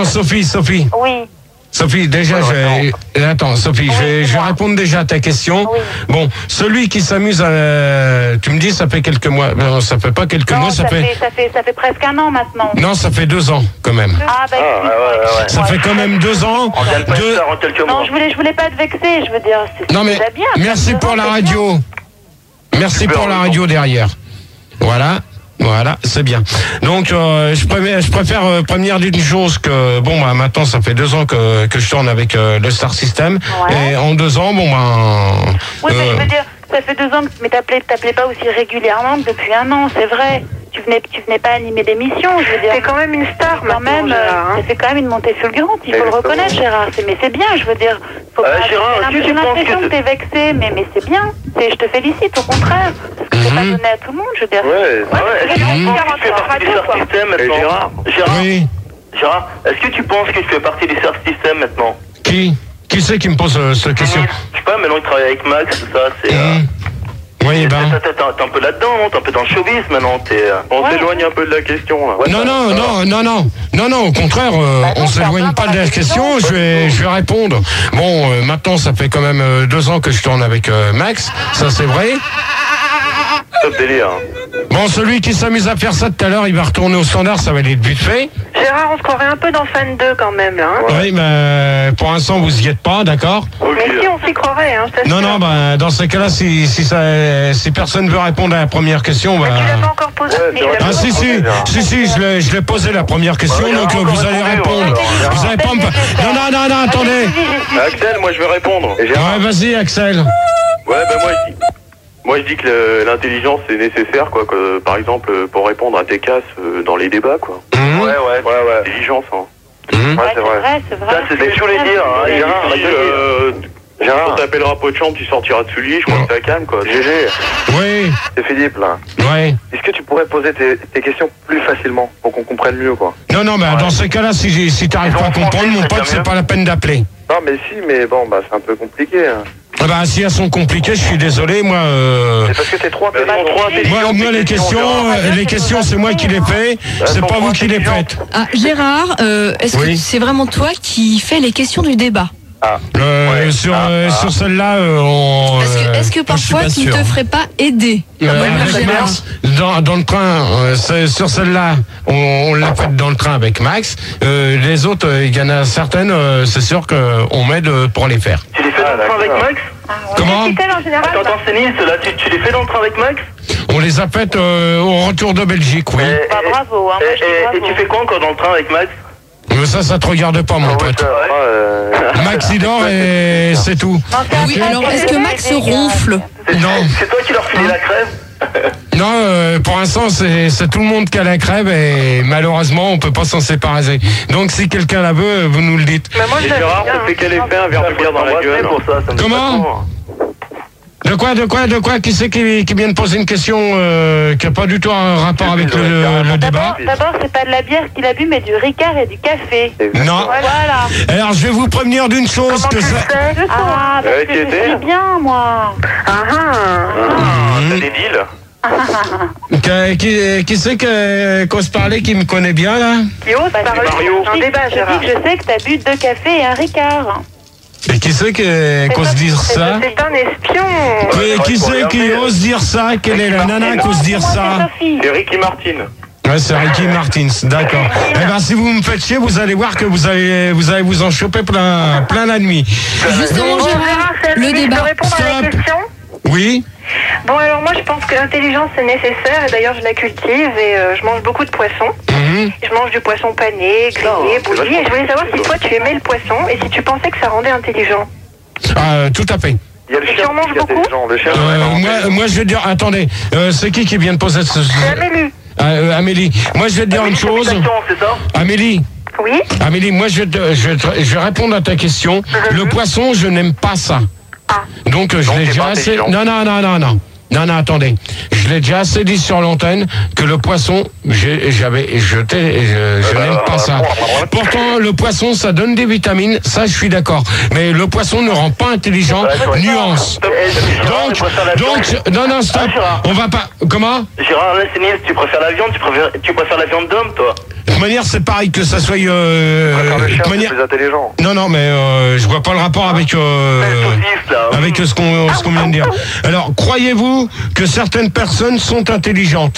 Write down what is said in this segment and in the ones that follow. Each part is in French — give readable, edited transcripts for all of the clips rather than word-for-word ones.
Sophie. Oui. Sophie, déjà, attends, Sophie, je vais répondre déjà à ta question. Oui. Bon, celui qui s'amuse tu me dis, ça fait quelques mois. Non, ça fait pas quelques mois, ça fait presque un an maintenant. Non, ça fait 2 ans, quand même. Ah, bah, ouais. Ça fait quand même 2 ans. On vient de passer ça en quelques mois. Non, je voulais pas te vexer, je veux dire, c'est Non, mais déjà bien. merci pour la radio. Merci pour la radio derrière. Voilà, c'est bien. Donc, je préfère prévenir d'une chose que, bon, bah, maintenant, ça fait 2 ans que je tourne avec le Star System. Ouais. Et en 2 ans, bon, ben... Oui, mais je veux dire, ça fait 2 ans, mais t'appelais pas aussi régulièrement que depuis 1 an, c'est vrai. Tu venais pas animer d'émission, je veux dire. C'est quand même une star, quand même, ça fait quand même une montée fulgurante, il faut le reconnaître, Gérard. Mais c'est bien, je veux dire. Faut pas, Gérard, j'ai l'impression que t'es vexé, mais c'est bien. Je te félicite, au contraire. Parce que c'est pas donné à tout le monde, je veux dire. Est-ce que tu fais partie du Star System maintenant? Gérard, Oui. Gérard, est-ce que tu penses que tu fais partie du Star System maintenant? Qui c'est qui me pose cette question? Je sais pas, maintenant il travaille avec Max, tout ça, c'est... Oui, ben... T'es un peu là-dedans, non? T'es un peu dans le showbiz maintenant, On s'éloigne un peu de la question, là. Non, au contraire, on s'éloigne pas de la question, je vais répondre. Bon, maintenant, ça fait quand même 2 ans que je tourne avec Max, ça c'est vrai. Top délire. Bon, celui qui s'amuse à faire ça tout à l'heure, il va retourner au standard, ça va aller vite fait. Gérard, on se croirait un peu dans Fan 2 quand même, là. Hein. Oui, mais pour l'instant, vous y êtes pas, d'accord? Mais si, on s'y croirait, hein. Non, bah, dans ces cas-là, si personne veut répondre à la première question, bah... Tu l'as pas encore posé. Ah si, je l'ai posé la première question, donc vous allez répondre. Vous allez pas me... Non, attendez. Axel, moi je vais répondre. Ouais, vas-y, Axel. Ouais, bah moi je dis que l'intelligence c'est nécessaire, quoi, que, par exemple, pour répondre à tes casses dans les débats, quoi. Ouais. L'intelligence, hein. Ouais, c'est vrai. Ça, c'est ce que je voulais dire, hein. Gérard, quand t'appelleras pas de chambre, tu sortiras de Sully, je crois que ça calme, quoi. GG. Oui. C'est Philippe, là. Ouais. Est-ce que tu pourrais poser tes questions plus facilement, pour qu'on comprenne mieux, quoi? Non, mais dans ces cas-là, si t'arrives pas à comprendre, mon pote, c'est pas la peine d'appeler. Non, mais si, mais bon, bah, c'est un peu compliqué, hein. Ah bah, si elles sont compliquées, je suis désolé, moi... C'est parce que t'es trop intelligent. Moi, les questions, c'est moi qui les fais, c'est pas vous qui les faites. Ah, Gérard, est-ce que c'est vraiment toi qui fais les questions du débat? Sur celle-là, Est-ce que parfois tu ne te ferais pas aider avec Max, dans le train, sur celle-là, on l'a faite dans le train avec Max. Les autres, il y en a certaines, c'est sûr qu'on m'aide pour les faire. Tu les fais dans le train avec Max? Comment? Attends, c'est Nice, là, tu les fais dans le train avec Max? On les a faites au retour de Belgique, oui. Bravo, hein, et tu fais quoi encore dans le train avec Max? Ça te regarde pas, mon pote. Max, il dort et c'est tout. Oui, alors est-ce que Max ronfle? Non. C'est toi qui leur filais la crève? Non, pour l'instant, c'est tout le monde qui a la crève et malheureusement, on peut pas s'en séparer. Donc, si quelqu'un la veut, vous nous le dites. Mais moi, Gérard, ça fait quel effet un verre de bière dans la gueule pour ça? Comment? De quoi? Qui c'est qui vient de poser une question qui n'a pas du tout un rapport avec le débat? D'abord, c'est pas de la bière qu'il a bu, mais du Ricard et du café. Non. Voilà. Alors, je vais vous prévenir d'une chose. Parce que je suis bien, moi. T'as des deals? Qui c'est qu'on se parlait, qui me connaît bien, là? Qui ose parler dans un débat, Gérard? Je sais que t'as bu 2 cafés et un Ricard. Et qui c'est qu'ose dire ça? C'est un espion. Qui c'est qui ose dire ça? Quelle est la nana qui ose dire ça? C'est Ricky Martin. Ouais, c'est Ricky Martins, d'accord. Eh ben, si vous me faites chier, vous allez voir que vous allez vous en choper plein la nuit. Justement, Gérard, le débat. Je peux répondre à la question? Oui. Bon, alors moi je pense que l'intelligence c'est nécessaire et d'ailleurs je la cultive et je mange beaucoup de poissons. Je mange du poisson pané, grillé, bouilli et je voulais savoir si toi tu aimais le poisson et si tu pensais que ça rendait intelligent. Tout à fait. Il y a le tu en manges beaucoup? Moi je vais dire, attendez, c'est qui vient de poser ce... C'est Amélie. Amélie, moi je vais te dire une chose. Amélie. Oui. Amélie, moi je vais répondre à ta question. Le poisson, je n'aime pas ça. Donc je l'ai déjà assez... Non, attendez. Je l'ai déjà assez dit sur l'antenne que le poisson, je n'aime pas ça. Pourtant, le poisson, ça donne des vitamines, ça je suis d'accord. Mais le poisson ne rend pas intelligent, nuance. Donc, non, stop. On va pas... Comment? Gérard, là, c'est Nice, tu préfères la viande, tu préfères la viande d'homme, toi? De toute manière, c'est pareil que ça soit. de manière... plus intelligent. Non, mais je vois pas le rapport avec ce qu'on vient de dire. Alors, croyez-vous que certaines personnes sont intelligentes?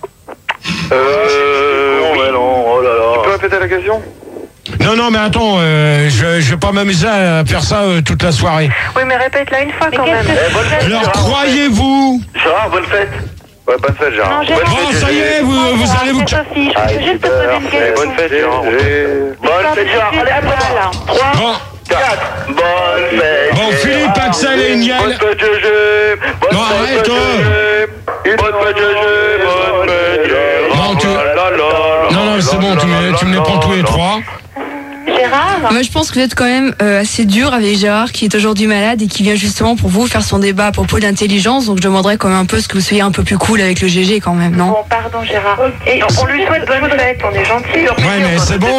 Ouais, non, oh là là. Tu peux répéter la question? Non, mais attends, je vais pas m'amuser à faire ça toute la soirée. Oui, mais répète-la une fois quand même. Alors, croyez-vous... Gérard, bonne fête. Ouais, bonne fête, Gérard. Bon, ça y est, vous allez vous... Sophie, je peux juste te poser une question. Bonne fête, Gérard. Bonne fête, Gérard. Allez, après-moi. 3, 4. Bonne fête. Bon, Philippe, Axel et Niel. Bonne fête, GG. Non, arrête, Bonne fête, GG. Bonne fête, GG. Non, c'est bon, tu me les prends tous les trois. Gérard? Moi, je pense que vous êtes quand même assez dur avec Gérard, qui est aujourd'hui malade et qui vient justement pour vous faire son débat à propos d'intelligence. Donc, je demanderais quand même un peu ce que vous soyez un peu plus cool avec le GG quand même, non? Bon, pardon, Gérard. Et on lui souhaite bonne fête, on est gentil. Ouais, mais c'est bon.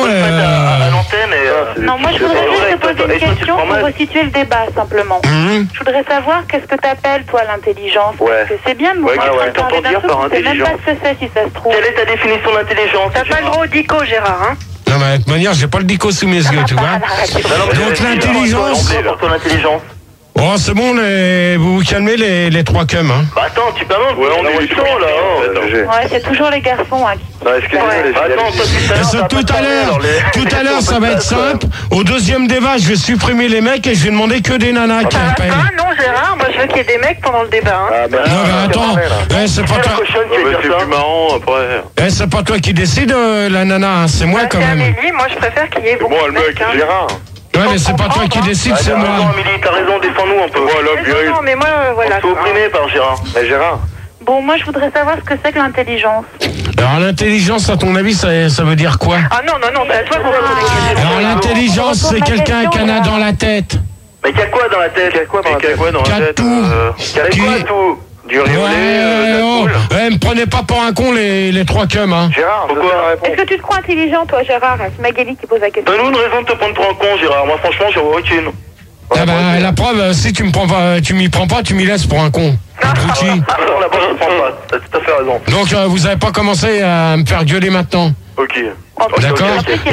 Non, moi, je voudrais juste te poser une question pour resituer le débat, simplement. Je voudrais savoir qu'est-ce que t'appelles, toi, l'intelligence? Parce que c'est bien de nous parler d'un truc, tu sais même pas ce que c'est, si ça se trouve. Quelle est ta définition d'intelligence? T'as pas le gros dico, Gérard, hein? Non, mais de toute manière, j'ai pas le dico sous mes yeux, tu vois. Donc, l'intelligence... pour ton intelligence. Oh, c'est bon, vous calmez les trois cums, hein. Bah attends, tu parles. Ouais, on est chaud là. Ouais, c'est toujours les garçons, hein. Non, excusez-moi. Tout à l'heure, ça va être simple. Au deuxième débat, je vais supprimer les mecs et je vais demander que des nanas qui appellent. Ah non, Gérard, moi je veux qu'il y ait des mecs pendant le débat, hein. Non, mais attends, c'est pas toi. C'est plus marrant après. C'est pas toi qui décide, la nana, hein, c'est moi quand même. Amélie, moi je préfère qu'il y ait beaucoup Moi, de le mec, mecs, Gérard. Ouais, mais c'est pas toi qui décide, c'est moi. Non, Amélie, t'as raison, défends-nous un peu. Voilà, Non, mais moi, voilà. On se fait opprimer par Gérard. Mais Gérard. Bon, moi, je voudrais savoir ce que c'est que l'intelligence. Alors, l'intelligence, à ton avis, ça veut dire quoi? Ah non, c'est à toi qu'on va poser les questions. Alors, l'intelligence, c'est quelqu'un qui en a dans la tête. Mais qu'il y a quoi dans la tête? Il y a quoi dans la tête? tout. Qu'il y a quoi tout? Du riolet, me prenez pas pour un con, les trois cums, hein. Gérard, pourquoi? Est-ce que tu te crois intelligent, toi, Gérard? C'est Magali qui pose la question. Donne-nous une raison de te prendre pour un con, Gérard. Moi, franchement, j'en vois aucune. Ah bah, la preuve, si tu m'y prends pas, tu m'y laisses pour un con. Abruti. Non, là-bas, je prends pas. T'as tout à fait raison. Donc, vous avez pas commencé à me faire gueuler maintenant. Ok. D'accord.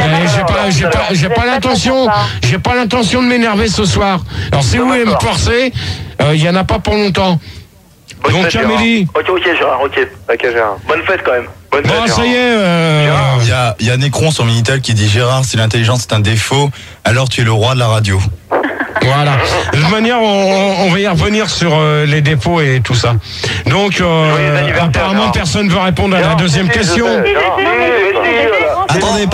J'ai pas l'intention de m'énerver ce soir. Alors, si vous voulez me forcer, il y en a pas pour longtemps. Donc, fête, Amélie. Ok, Gérard, ok, Gérard. Bonne fête quand même. Bonne fête, bon, ça y est. Il y a Nécron sur Minitel qui dit Gérard, si l'intelligence est un défaut, alors tu es le roi de la radio. Voilà. De toute manière, on va y revenir sur les défauts et tout ça. Donc, apparemment, personne ne veut répondre à la deuxième question. Attendez.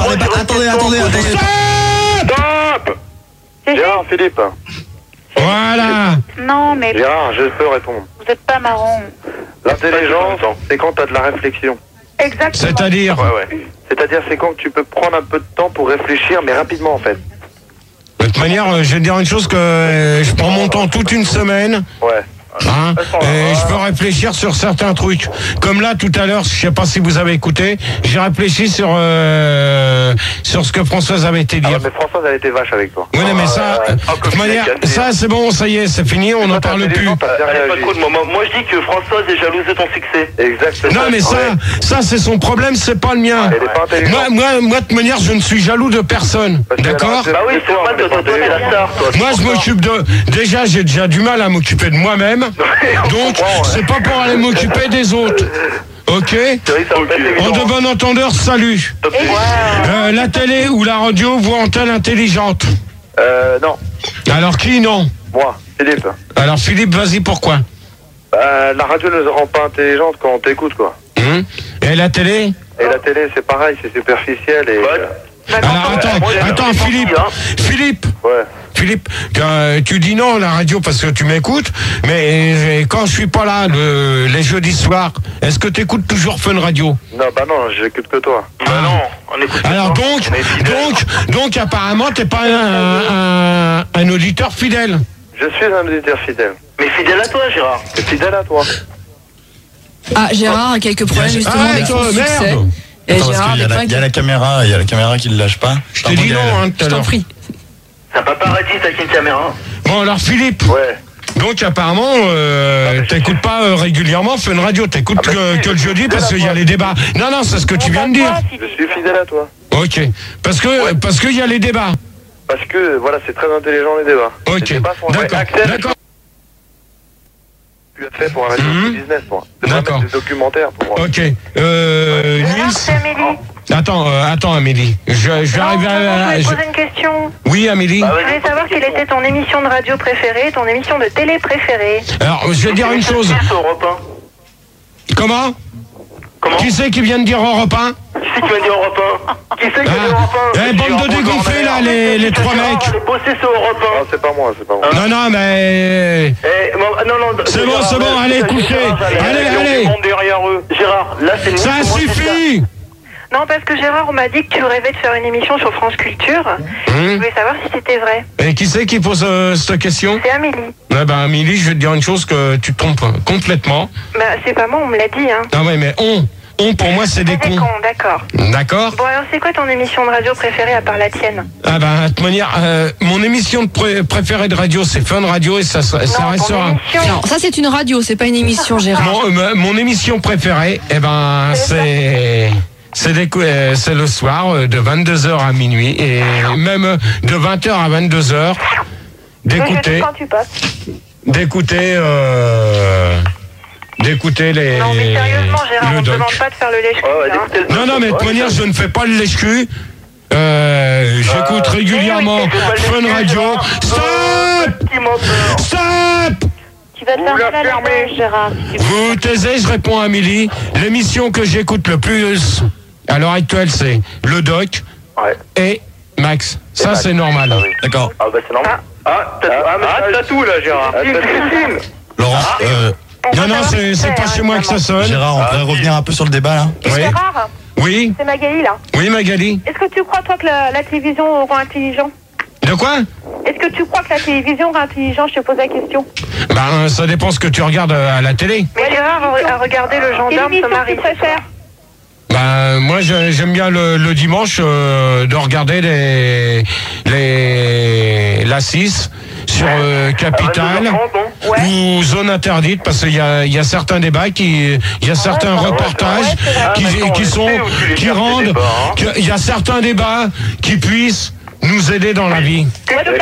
Stop. Gérard, Philippe. Voilà. Non, mais Gérard, je peux répondre. vous êtes pas marrant. L'intelligence, c'est quand t'as de la réflexion. Exactement. C'est-à-dire C'est-à-dire, c'est quand tu peux prendre un peu de temps pour réfléchir, mais rapidement en fait. De toute manière, je vais te dire une chose que je prends mon temps toute une semaine. Ouais. Hein, et je peux réfléchir sur certains trucs. Comme là, tout à l'heure, je sais pas si vous avez écouté, j'ai réfléchi sur ce que Françoise avait été dire. Mais Françoise, elle était vache avec toi. Oui, mais ça, de toute manière, ça c'est bon, ça y est, c'est fini, on n'en parle plus. Moi, je dis que Françoise est jalouse de ton succès. Exactement. Non, mais ça c'est son problème, c'est pas le mien. Moi, de toute manière, je ne suis jaloux de personne. D'accord? Bah oui, c'est normal que toi, t'es la star, toi. Moi, je m'occupe de... Déjà, j'ai déjà du mal à m'occuper de moi-même. Donc, c'est pas pour aller m'occuper des autres. Ok. En de bon entendeur, salut. La télé ou la radio vous rend-elle intelligente? Non. Alors qui, non? Moi, Philippe. Alors Philippe, vas-y, pourquoi? La radio ne se rend pas intelligente quand on t'écoute, quoi. Et la télé? Et la télé, c'est pareil, c'est superficiel et... Alors attends, Philippe. Ouais. Philippe, tu dis non la radio parce que tu m'écoutes, mais quand je suis pas là les jeudis soirs, est-ce que tu écoutes toujours Fun Radio? Non, bah non, j'écoute que toi. Bah non, on écoute. Alors donc apparemment t'es pas un auditeur fidèle. Je suis un auditeur fidèle. Mais fidèle à toi, Gérard. Fidèle à toi. Ah, Gérard a quelques problèmes justement avec son succès. Et attends, parce qu'il y a la caméra qui ne lâche pas. Je t'ai dit non, hein, tout à l'heure. Je t'en prie. Ça peut pas arrêter avec une caméra. Bon, alors Philippe. Ouais. Donc apparemment, t'écoutes pas régulièrement Fun Radio, t'écoutes que le jeudi parce qu'il y a les débats. Non, c'est ce que tu viens de dire. Je suis fidèle à toi. Ok. Parce qu'il y a les débats. Parce que, voilà, c'est très intelligent les débats. Ok. Les débats sont D'accord. Tu as fait pour un radio business, moi. D'accord. Des documentaires pour moi. Ok. Gérard, c'est Amélie. Attends, Amélie. Je vais arriver à... Je voulais poser une question. Oui, Amélie. Je voulais savoir quelle était ton émission de radio préférée, ton émission de télé préférée. Alors, je vais dire une chose. Comment ? Qui c'est qui vient de dire Europe 1 ? Qui c'est qui vient de dire Europe 1 ? Qui c'est qui vient de dire Europe 1 ? Bande de dégonflés là, les trois mecs. Allez bosser sur Europe 1. Non, c'est pas moi. Non, mais... Non. C'est bon, allez, couchez. Allez. Derrière eux. Gérard, là c'est... Ça suffit. Non, parce que Gérard, on m'a dit que tu rêvais de faire une émission sur France Culture. Je voulais savoir si c'était vrai. Et qui c'est qui pose cette question ? C'est Amélie. Ouais, Amélie, je vais te dire une chose que tu te trompes complètement. Bah, c'est pas moi, on me l'a dit, hein. Ah ouais, mais on pour moi, c'est des cons. D'accord. D'accord ? Bon, alors, c'est quoi ton émission de radio préférée à part la tienne ? De toute manière, mon émission préférée de radio, c'est Fun Radio et ça restera. Non, ça c'est une radio, c'est pas une émission, Gérard. Mon émission préférée, c'est le soir de 22h à minuit et même de 20h à 22h d'écouter les... Non, mais sérieusement, Gérard, on ne demande pas de faire le lèche-cul. Non, mais de toute manière, je ne fais pas le lèche-cul. J'écoute régulièrement Fun Radio. Stop. Tu vas te faire mal à la gorge, Gérard. Vous taisez, je réponds à Amélie. L'émission que j'écoute le plus à l'heure actuelle, c'est Le Doc et Max. Ça, c'est normal. D'accord. Ah, bah c'est normal. T'as tout là, Gérard. Laurent, Non, c'est pas chez moi que ça sonne. Gérard, on pourrait revenir un peu sur le débat là. Gérard, Oui. c'est Magali là. Oui, Magali. Est-ce que tu crois, toi, que la télévision rend intelligent ? De quoi ? Est-ce que tu crois que la télévision rend intelligent ? Je te pose la question. Ça dépend ce que tu regardes à la télé. Mais Gérard a regardé le gendarme se marier. Quelle émission tu préfères ? Moi, j'aime bien le dimanche de regarder la 6 sur Capital ou Zone Interdite parce qu'il y a certains débats il y a certains reportages qui rendent, il y a certains débats qui puissent nous aider dans la vie.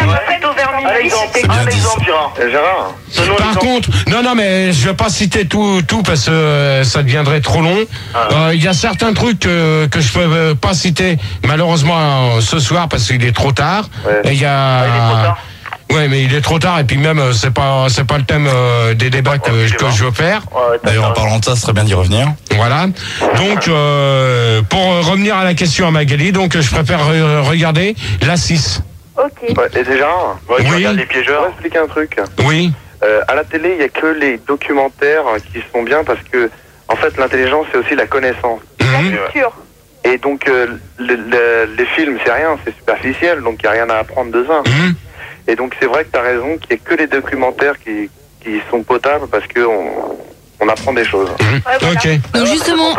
Gérard. Par contre, non, mais je vais pas citer tout parce que ça deviendrait trop long. Il y a certains trucs que je peux pas citer malheureusement ce soir parce qu'il est trop tard. Et il y a... il est trop tard. Ouais, mais il est trop tard et puis même c'est pas le thème des débats que je veux faire. D'ailleurs, en parlant de ça, ce serait bien d'y revenir. Voilà. Donc pour revenir à la question à Magali, donc je préfère regarder la 6. Ok. Et déjà, tu regardes les piégeurs. Je vais expliquer un truc. Oui. À la télé, il n'y a que les documentaires qui sont bien parce que en fait l'intelligence c'est aussi la connaissance. La culture. Et donc les films c'est rien, c'est superficiel, donc il n'y a rien à apprendre de ça. Et donc c'est vrai que tu as raison qu'il n'y a que les documentaires qui sont potables parce que on apprend des choses. Ok. Donc justement,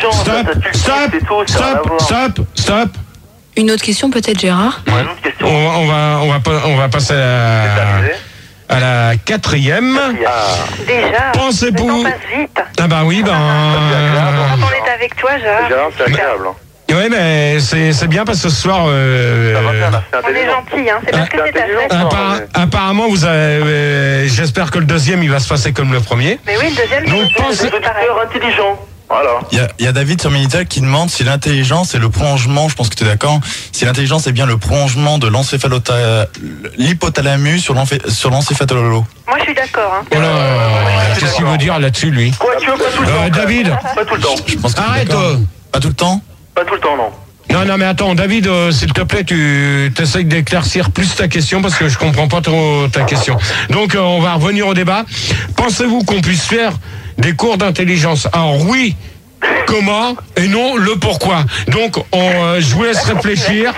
Stop. une autre question peut-être, Gérard. Une autre question. On va passer à la quatrième. Déjà. Pensez-vous... Le temps passe vite. Ah bah oui, Quand on est avec toi, Gérard. C'est agréable. Oui, mais c'est bien parce que ce soir... On est gentil, hein. C'est parce que c'est ta fête. Apparemment, vous avez... j'espère que le deuxième, il va se passer comme le premier. Mais oui, le deuxième, c'est pareil. Intelligent. Voilà. Il y a David sur Minitel qui demande si l'intelligence est le prolongement, je pense que tu es d'accord, si l'intelligence est bien le prolongement de l'hypothalamus sur l'encéphalolo. Moi, je suis d'accord. Hein. Qu'est-ce qu'il veut dire là-dessus, lui? Quoi, tu veux pas tout le temps? David. Pas tout le temps. Je pense que arrête. Pas tout le temps? Pas tout le temps, non. Non, mais attends, David, s'il te plaît, tu essayes d'éclaircir plus ta question parce que je comprends pas trop ta question. Donc, on va revenir au débat. Pensez-vous qu'on puisse faire des cours d'intelligence? Alors oui, comment et non le pourquoi. Donc, je vous laisse réfléchir.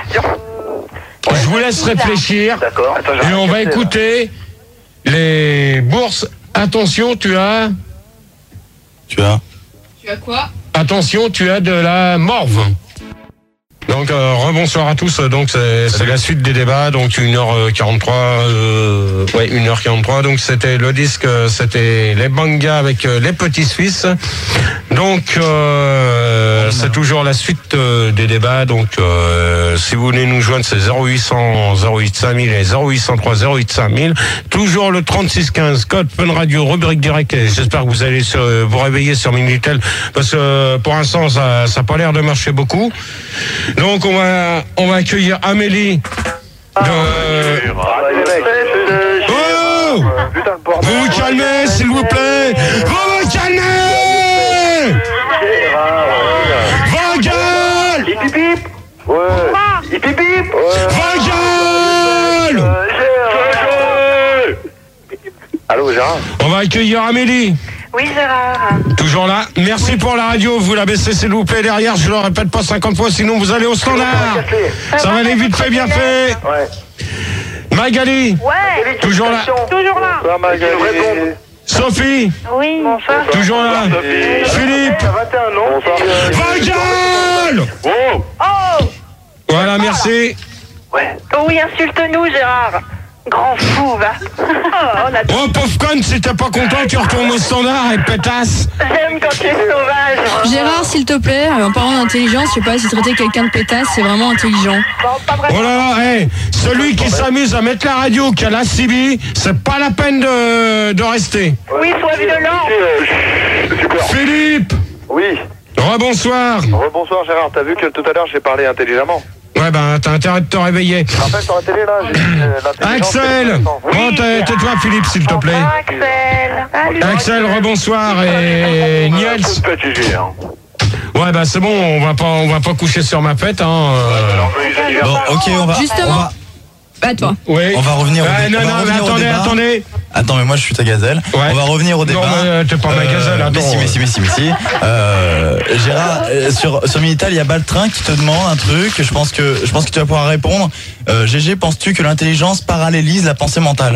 D'accord. Et on va écouter les bourses. Attention, tu as quoi? Attention, tu as de la morve. Donc rebonsoir à tous. Donc c'est la suite des débats. Donc 1h43. 1h43. Donc c'était le disque, c'était les Bangas avec les Petits Suisses. Donc c'est toujours la suite des débats. Donc si vous voulez nous joindre, c'est 0800 08 5000 et 0803 08 5000. Toujours le 3615 code Fun Radio rubrique direct. Et j'espère que vous allez vous réveiller sur Minitel parce que pour l'instant ça n'a pas l'air de marcher beaucoup. Donc on va accueillir Amélie de... Oh, vous vous calmez s'il vous plaît. Vous vous calmez. Vos gueules. Hip hip hip. Ouais. Hip hip hip. Vos gueules. Allô Gérard. On va accueillir Amélie. Oui, Gérard. Toujours là. Merci pour la radio. Vous la baissez s'il vous plaît derrière. Je le répète pas 50 fois, sinon vous allez au standard. Ça va aller vite fait, bien fait. Ouais. Magali. Ouais. Toujours là. Toujours là. Bonsoir Magali. Sophie. Oui. Bonsoir. Toujours là. Philippe. 21 ans. Bonsoir. Vagal. Oh. Oh. Voilà, merci. Ouais. Oh oui, insulte-nous, Gérard. Grand fou, va. Oh, pauvre conne, si t'es pas content, tu retournes au standard et pétasse. J'aime quand tu es sauvage. Gérard, s'il te plaît, en parlant d'intelligence, je sais pas si traiter quelqu'un de pétasse, c'est vraiment intelligent. Bon, pas vraiment. Oh là là, hey, celui qui s'amuse à mettre la radio, qui a la CB, c'est pas la peine de rester. Oui, sois violent. Super. Philippe. Oui. Rebonsoir. Rebonsoir Gérard, t'as vu que tout à l'heure j'ai parlé intelligemment. Ouais, ben, t'as intérêt de te réveiller. Tu te rappelles sur la télé là, j'ai dit l'intelligence. Axel. Bon, tais-toi, Philippe, s'il te plaît. Axel. Salut. Axel, rebonsoir. Et Niels. Ouais, bah, c'est bon, on va pas coucher sur ma pète, hein. Bon, ok, on va. Justement. Bah, toi. Oui. On va revenir au Non, débat. non, mais attendez. Attends, mais moi je suis ta gazelle. Ouais. On va revenir au débat. Non, mais t'es pas ma gazelle, attends. Mais si. Gérard, sur Minitel, il y a Baltrin qui te demande un truc. Je pense que tu vas pouvoir répondre. GG, penses-tu que l'intelligence parallélise la pensée mentale?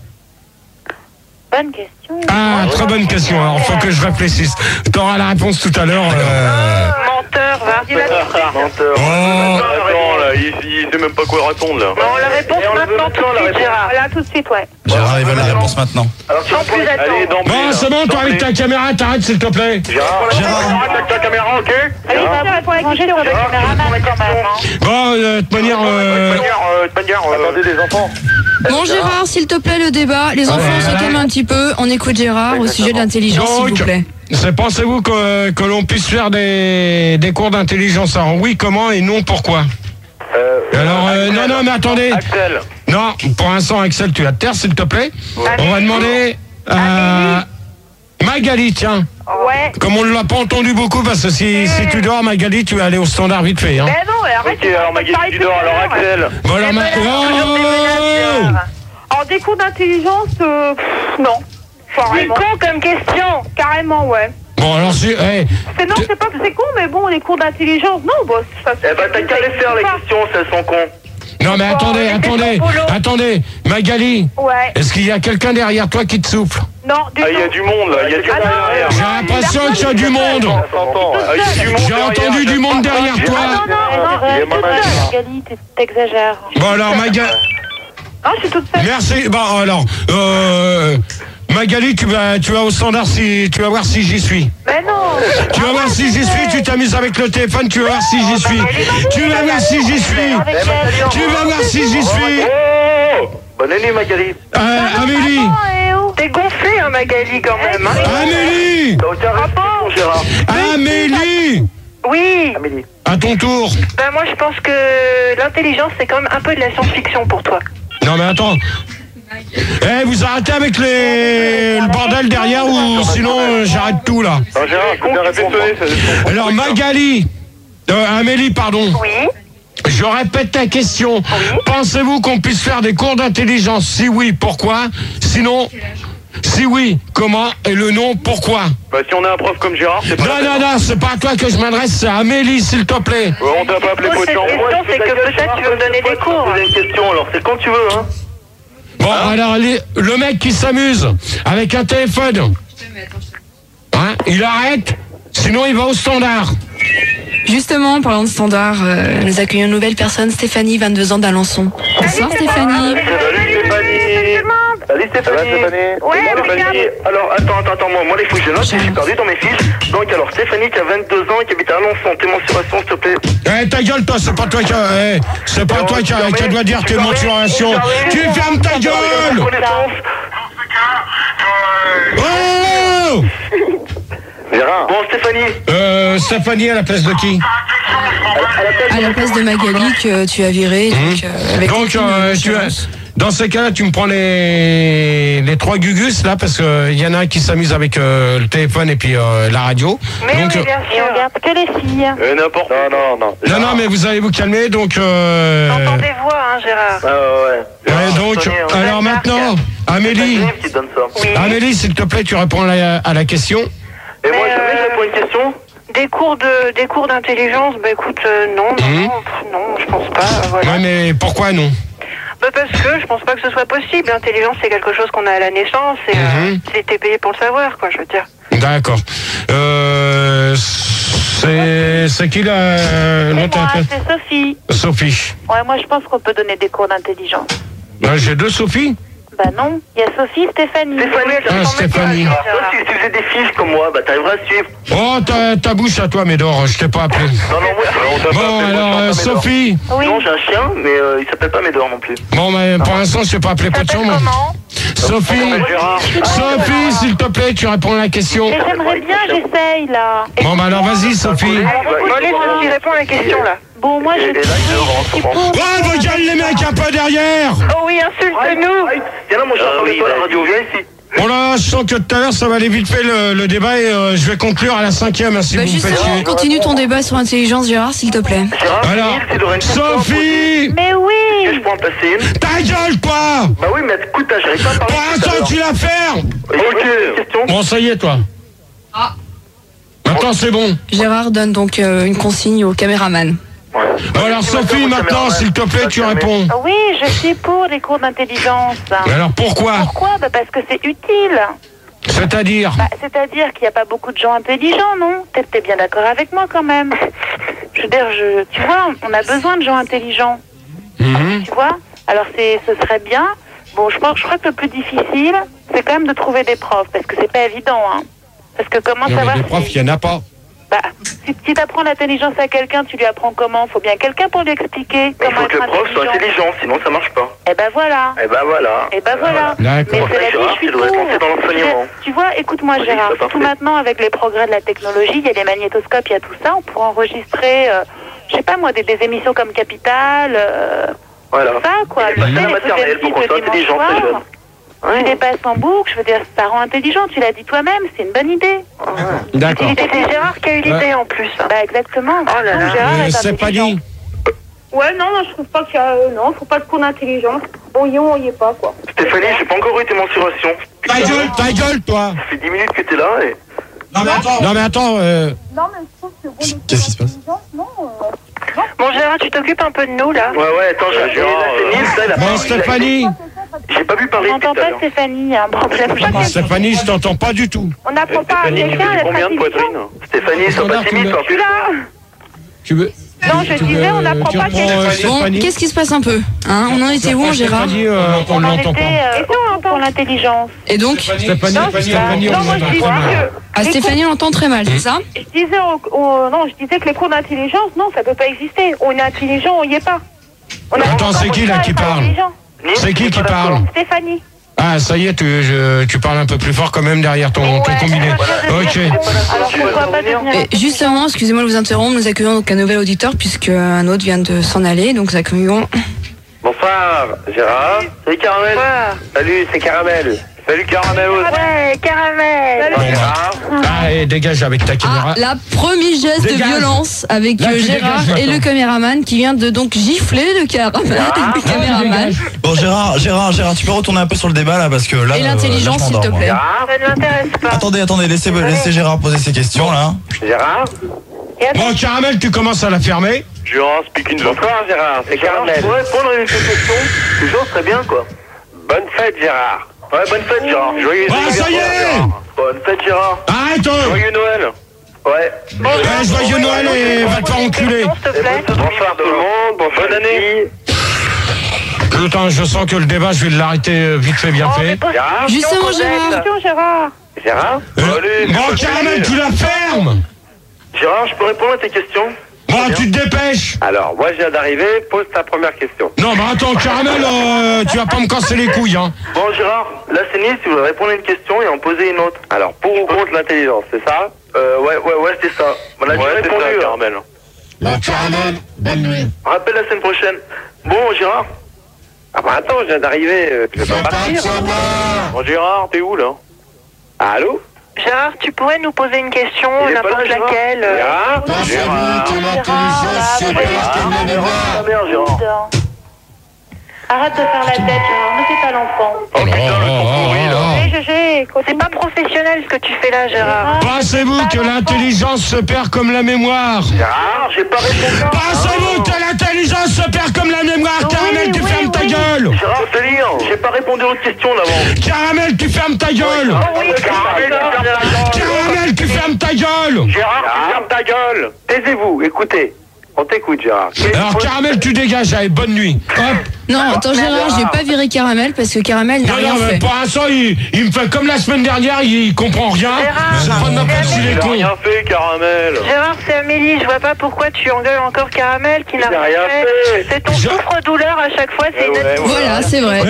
Bonne question. Ah, très bonne question. Alors, faut que je réfléchisse. T'auras la réponse tout à l'heure. Menteur, va. Menteur. Attends, là, il sait même pas quoi répondre, là. Bon, la réponse maintenant, tout de suite, Gérard. Là, tout de suite, ouais. Gérard, il veut la réponse maintenant. Alors, Sans plus attendre. Bon, c'est bon, toi avec ta caméra, t'arrêtes s'il te plaît. Gérard, avec ta caméra, ok. Allez, ça va pour la question de caméraman quand même. Bon, de toute manière... Attendez les enfants. Bon, Gérard, s'il te plaît, le débat. Les enfants se calment un petit peu. On écoute Gérard au sujet de l'intelligence, s'il vous plaît. Pensez-vous que l'on puisse faire des cours d'intelligence? Alors oui, comment et non, pourquoi? Alors, non, mais attendez. Axel. Non, pour l'instant, Axel, tu la terre, s'il te plaît. On va demander à Magali, tiens. Ouais. Comme on ne l'a pas entendu beaucoup, parce que si tu dors, Magali, tu vas aller au standard vite fait. Hein. Mais non, arrête. Ok, alors Magali, tu dors, alors Axel. Bon, alors, En des cours d'intelligence, non. C'est con comme question. Carrément, ouais. Bon, alors, Non, c'est pas que c'est con, mais bon, les cours d'intelligence, non, bon, ça Eh ben, t'as qu'à les faire, les questions, si elles sont cons. non, mais attendez, Magali. Ouais. Est-ce qu'il y a quelqu'un derrière toi qui te souffle? Non, du Ah, il y a tout. du monde, là, il y a du monde derrière. J'ai l'impression qu'il y a du monde. J'ai entendu du monde derrière toi. Non, Magali, t'exagères. Bon, alors, Magali... Non, je suis toute seule. Merci. Bon, alors, Magali, tu vas au standard tu vas voir si j'y suis. Mais non. Tu vas voir si j'y suis, tu t'amuses avec le téléphone, tu vas voir si j'y suis. Tu vas voir si j'y suis. Tu vas voir si j'y suis. Oh, bonne année, Magali. Amélie. T'es gonflé, hein, Magali, quand même. Hein. Amélie. T'as aucun respect, Gérard. Amélie. Oui. Amélie. À ton tour. Ben moi, je pense que l'intelligence, c'est quand même un peu de la science-fiction pour toi. Non, mais attends. Vous arrêtez avec le bordel derrière ou sinon j'arrête tout là. Non, Gérard, faut bien répéter. Alors Magali, Amélie, pardon. Oui. Je répète ta question. Oui. Pensez-vous qu'on puisse faire des cours d'intelligence? Si oui, pourquoi? Sinon, si oui, comment? Et le non, pourquoi? Bah, si on a un prof comme Gérard, c'est pas... Non, c'est pas à toi que je m'adresse, c'est à Amélie, s'il te plaît. Ouais, on t'a pas appelé Cette potent. question, c'est que peut-être tu veux me donner des cours. Poser une question, alors c'est quand tu veux, hein. Bon, alors, le mec qui s'amuse avec un téléphone, hein, il arrête, sinon il va au standard. Justement, en parlant de standard, nous accueillons une nouvelle personne, Stéphanie, 22 ans d'Alençon. Bonsoir Stéphanie. Salut Stéphanie. Salut Stéphanie. Ouais, Stéphanie. Alors, attends, moi les fouilles, je note, j'ai perdu dans mes fiches. Donc, alors, Stéphanie qui a 22 ans et qui habite à Alençon, tes mensurations, s'il te plaît. Eh, ta gueule, toi, c'est pas toi qui dois dire tes mensurations. Tu fermes ta gueule! Oh! Gérard. Bon, Stéphanie. Stéphanie à la place de qui? À la place de Magali que tu as viré. Donc, dans ces cas-là, tu me prends les 3 gugus là, parce que y en a un qui s'amuse avec le téléphone et puis la radio. Mais donc, oui, bien sûr. On regarde que les filles. N'importe. Non, mais vous allez vous calmer, donc. T'entends des voix, hein, Gérard. Ouais, donc, alors maintenant, Amélie. Amélie, s'il te plaît, tu réponds à la question. Et moi, je réponds une question. Des cours d'intelligence, bah écoute, non, je pense pas. Voilà. Ouais, mais pourquoi non? Bah parce que je pense pas que ce soit possible. L'intelligence, c'est quelque chose qu'on a à la naissance et t'es payé pour le savoir, quoi, je veux dire. D'accord. C'est qui là? C'est Sophie. Sophie. Ouais, moi je pense qu'on peut donner des cours d'intelligence. J'ai 2 Sophie? Bah non, il y a Sophie, Stéphanie. Stéphanie. Si tu faisais des fiches comme moi, bah t'arriveras à suivre. Oh, ta bouche à toi, Médor, je t'ai pas appelé. Non, Bon, alors, Sophie. Oui. Non, j'ai un chien, mais il s'appelle pas Médor non plus. Bon, mais pour l'instant, je t'ai pas appelé Potion. Comment? Sophie, s'il te plaît, tu réponds à la question. Mais j'aimerais bien, j'essaye là. Bon, bah alors, vas-y, Sophie. Moi, je réponds à la question, là. Bon, moi je suis pour. Oh, vos gueules, les mecs, un peu derrière. Oh oui, insulte-nous. Viens là, mon cher, la radio, viens ici. Bon là, je sens que tout à l'heure, ça va aller vite fait le débat et je vais conclure à la 5e, hein, si vous me faites chier. Continue ton débat sur l'intelligence, Gérard, s'il te plaît. Alors, Sophie. Mais oui. Je peux en passer une. Ta gueule, toi. Bah oui, mais écoute, j'arrive pas à parler. Pour l'instant, tu la fermes. Ok. Bon, ça y est, toi. Maintenant, c'est bon. Gérard donne donc une consigne au caméraman. Bon, alors, Sophie, maintenant, s'il te plaît, tu réponds. Oui, je suis pour les cours d'intelligence. Alors, pourquoi? Bah parce que c'est utile. C'est-à-dire? C'est-à-dire qu'il n'y a pas beaucoup de gens intelligents, non? T'es bien d'accord avec moi quand même. Je veux dire, tu vois, on a besoin de gens intelligents. Tu vois? Alors ce serait bien. Bon, je crois que le plus difficile, c'est quand même de trouver des profs, parce que c'est pas évident, hein. Parce que comment savoir des profs, il n'y en a pas. Bah, si tu apprends l'intelligence à quelqu'un, tu lui apprends comment? Faut bien quelqu'un pour lui expliquer comment être intelligent. Il faut que le prof soit intelligent, sinon ça marche pas. Et ben voilà. Mais d'accord. c'est la vie, je suis pour. Tu vois, écoute-moi Gérard, surtout maintenant avec les progrès de la technologie, il y a les magnétoscopes, il y a tout ça, on pourra enregistrer, je sais pas moi, des émissions comme Capital, voilà. Ça quoi. Il y a la maternelle pour qu'on soit intelligent très jeune. Tu les passes en boucle, je veux dire, ça rend intelligent, tu l'as dit toi-même, c'est une bonne idée. D'accord. C'est Gérard qui a eu l'idée en plus. Bah exactement. Oh là là. Gérard est C'est pas dit. Ouais, non, je trouve pas qu'il y a... non, faut pas de cours d'intelligence. On y est pas, quoi. Stéphanie, j'ai pas encore eu tes mensurations. Ta gueule, toi. Ça fait 10 minutes que t'es là et... Non, mais attends. Non, mais je trouve que... Qu'est-ce qui se passe? Bon, Gérard, tu t'occupes un peu de nous, là. Ouais, attends, j'ai Bon, Stéphanie. J'ai pas pu parler on n'entend pas Stéphanie, il y a un problème. Stéphanie, je t'entends pas du tout. On n'apprend pas à quelqu'un à combien de poitrine? Stéphanie, sois pas timide, toi. Tu veux... Non, je disais, on n'apprend pas quelqu'un. Bon, qu'est-ce qui se passe un peu hein? On en était où, Gérard? On l'entend pas. Pour l'intelligence. Et donc Stéphanie, on l'entend pas. Ah, Stéphanie, on l'entend très mal, c'est ça? Je disais que les cours d'intelligence, non, ça peut pas exister. On est intelligent, on y est pas. Attends, c'est qui là qui parle? C'est qui parle? Stéphanie. Ah, ça y est, tu parles un peu plus fort quand même derrière ton combiné. Ok. Alors pourquoi pas devenir... Justement, excusez-moi de vous interrompre, nous accueillons donc un nouvel auditeur puisque un autre vient de s'en aller, donc nous accueillons... Bonsoir, Gérard. Salut Caramel. Salut, c'est Caramel. Salut Caramel. Ouais, Caramel. Ah, dégage avec ta caméra. Ah, la premier geste de violence avec Gérard et le caméraman qui vient de donc gifler le caméraman. Bon, Gérard, tu peux retourner un peu sur le débat là parce que là. Et l'intelligence, s'il te plaît. Ça ne m'intéresse pas. Attendez, laissez Gérard poser ses questions là. Gérard. Bon, Caramel, tu commences à la fermer. Gérard, speak in bonsoir Gérard, c'est Caramel. Je pourrais prendre une question, toujours très bien quoi. Bonne fête Gérard. Ouais, bonne fête Gérard. Joyeux ça y est. Bonne fête Gérard. Arrête. Joyeux Noël. Ouais. Joyeux Noël et va te faire enculer. Bonsoir tout le monde, bonne année. Attends, je sens que le débat, je vais l'arrêter vite fait, bien fait. Justement, Gérard. Gérard Bon, Caramel, tu la fermes. Gérard, je peux répondre à tes questions? Bon, tu te dépêches. Alors, moi, je viens d'arriver, pose ta première question. Non, mais attends, Caramel, tu vas pas me casser les couilles, hein. Bon, Gérard, là, c'est Nice, tu voudrais répondre à une question et en poser une autre. Alors, pour ou contre l'intelligence, c'est ça? Ouais, c'est ça. On a déjà répondu, ça, Caramel. Caramel, bonne nuit. Rappelle la semaine prochaine. Bon, Gérard. Ah bah attends, je viens d'arriver, je vais pas partir. Bon, Gérard, t'es où, là? Allô? Gérard, tu pourrais nous poser une question, n'importe laquelle. Gérard. Arrête de faire la tête, Gérard, ne fais pas l'enfant. Oh là. C'est pas professionnel ce que tu fais là, Gérard. Pensez-vous que l'intelligence se perd comme la mémoire? Gérard, j'ai pas répondu. Pensez-vous que l'intelligence se perd comme la mémoire? Caramel, tu fermes ta gueule. Gérard, je te dis, j'ai pas répondu aux questions d'avant. Caramel, tu fermes ta gueule. Caramel, tu fermes ta gueule. Gérard, tu fermes ta gueule. Taisez-vous, écoutez. On t'écoute, Gérard. Alors, Caramel, tu dégages, allez, bonne nuit. Hop. Non, attends, Gérard, je vais pas virer Caramel parce que Caramel n'a rien fait. Pour l'instant, il me fait comme la semaine dernière, il comprend rien. Gérard, Je prends n'importe s'il est con. rien fait, Caramel. Gérard, c'est Amélie, je vois pas pourquoi tu engueules encore Caramel qui n'a rien fait. C'est ton souffre-douleur à chaque fois, c'est une... Voilà, c'est vrai.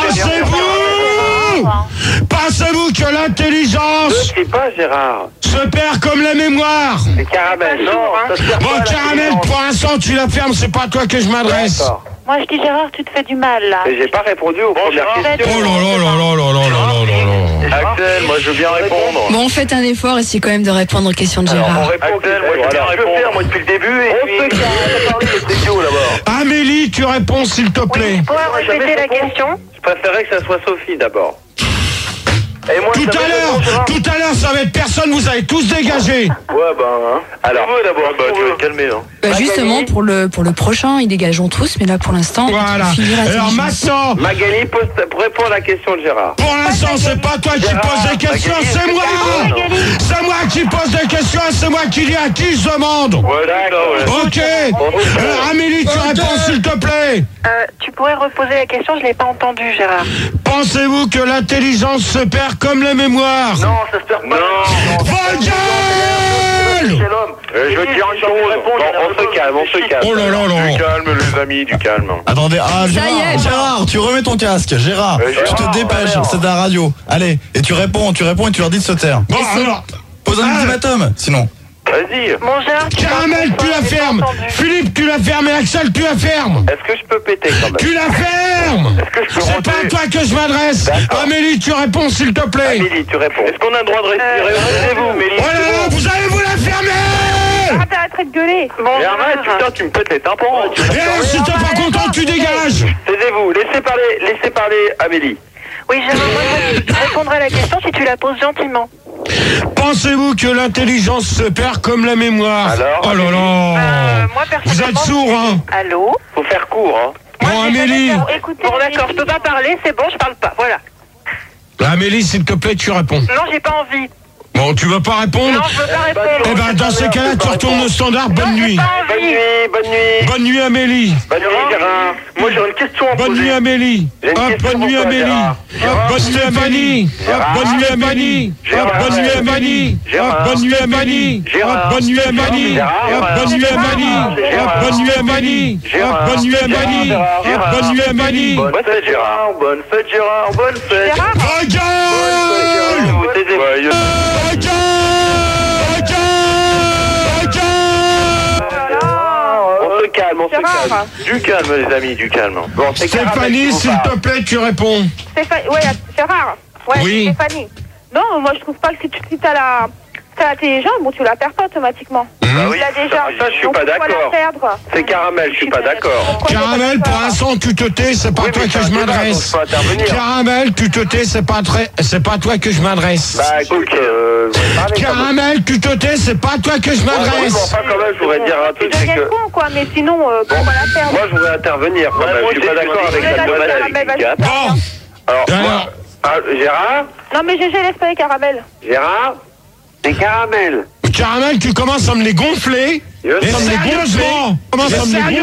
Pensez-vous que l'intelligence Je sais pas, Gérard. se perd comme la mémoire? C'est Caramel, non. Bon, Caramel, pour l'instant, tu la fermes, c'est pas à toi que je m'adresse. Moi, je dis, Gérard, tu te fais du mal, là. Mais j'ai pas répondu aux premières questions. Oh là. Axel, moi, je veux bien répondre. Bon, faites un effort, essayez quand même de répondre aux questions de Gérard. Axel, moi, je veux faire, moi, depuis le début. Et puis, on parlé de Théo, là-bas. Amélie, tu réponds, s'il te plaît. Tu pourrais répéter la question? Je préférais que ça soit Sophie, d'abord. Tout à l'heure, ça va être personne, vous allez tous dégager. Ouais, alors, d'abord, tu vas te calmer, hein. Justement, pour le prochain, ils dégageront tous, mais là, pour l'instant, voilà. Alors maintenant, Magali, réponds à la question de Gérard. Pour l'instant, c'est pas toi qui poses des questions, c'est moi. C'est moi qui pose des questions, c'est moi qui dis à qui je demande. Ouais, d'accord. Ok. Amélie, tu réponds, s'il te plaît. Tu pourrais reposer la question, je l'ai pas entendu, Gérard. Pensez-vous que l'intelligence se perd comme la mémoire? Non, ça se perd pas. Non. Vos gueules! Je veux te dire une chose. On se calme. Oh là. Du calme, les amis, du calme. Attendez, Ça y est. Gérard, tu remets ton casque. Gérard, tu te dépêches, c'est de la radio. Allez, et tu réponds et tu leur dis de se taire. Bon, alors. Pose un ultimatum, sinon. Vas-y. Mon Gérard, Caramel, tu la fermes. Philippe, tu la fermes. Et Axel, tu la fermes. Est-ce que je peux péter quand même? Tu la fermes. Est-ce que je peux C'est pas à toi que je m'adresse. Amélie, tu réponds, s'il te plaît. Amélie, tu réponds. Est-ce qu'on a le droit de respirer? Restez-vous, Amélie. Oh là là, vous allez vous la fermer. Arrête de gueuler. Mais arrête, putain, tu me pètes les tympans. Et si t'es pas content, tu dégages. Taisez-vous, laissez parler Amélie. Oui, Gérard, moi, je répondrai à la question si tu la poses gentiment. Pensez-vous que l'intelligence se perd comme la mémoire? Alors, oh là là. Moi, Vous êtes sourd, hein? Allô? Faut faire court, hein. Bon, Amélie. Écoutez, Bon, d'accord, je peux pas parler, c'est bon, je parle pas, voilà. Amélie, s'il te plaît, tu réponds. Non, j'ai pas envie. Bon, tu veux pas répondre? Non, je veux pas répondre. Eh ben, dans ces cas-là, tu retournes au standard. Bonne nuit. Bonne nuit. Bonne nuit, Amélie. Bonne nuit, Gérard. Moi, j'aurais une question à poser. Bonne nuit, Amélie. Hop, bonne nuit, Amélie. Hop, bonne nuit, Amélie. Hop, bonne nuit, Amélie. Hop, bonne nuit, Amélie. Hop, bonne nuit, Amélie. Hop, bonne nuit, Amélie. Hop, bonne nuit, Amélie. Hop, bonne nuit, Amélie. Hop, bonne nuit, Amélie. Hop, bonne nuit, Amélie. Bonne fête, Gérard. Bonne fête, Gérard. Bonne fête. Regarde! On se calme. Du calme, les amis, du calme. Bon, Stéphanie, s'il te plaît, tu réponds. Ouais, Gérard. Ouais, Oui. Stéphanie. Non, moi je trouve pas que si t'as l'intelligence, bon, tu la perds pas automatiquement. oui, Tu l'as déjà. ça, je suis Donc, pas pourquoi la d'accord. perdre? C'est Caramel, je suis pas d'accord. Caramel, pour l'instant, tu te tais, c'est pas à toi que je m'adresse. Caramel, tu te tais, c'est pas à toi que je m'adresse. Bah, écoute, Caramel, tu te tais, c'est pas à toi que je m'adresse. Enfin, quand même, je voudrais dire un truc, Tu c'est deviens que... con, quoi, mais sinon, pourquoi la perdre? Moi, je voudrais intervenir, quand même. Je suis pas d'accord avec la demande. Bon. Alors, Gérard? Non, mais GG, laisse pas les caramels. Gérard? C'est Caramel. Caramel, tu commences à me les gonfler. Sérieusement. Commence à me les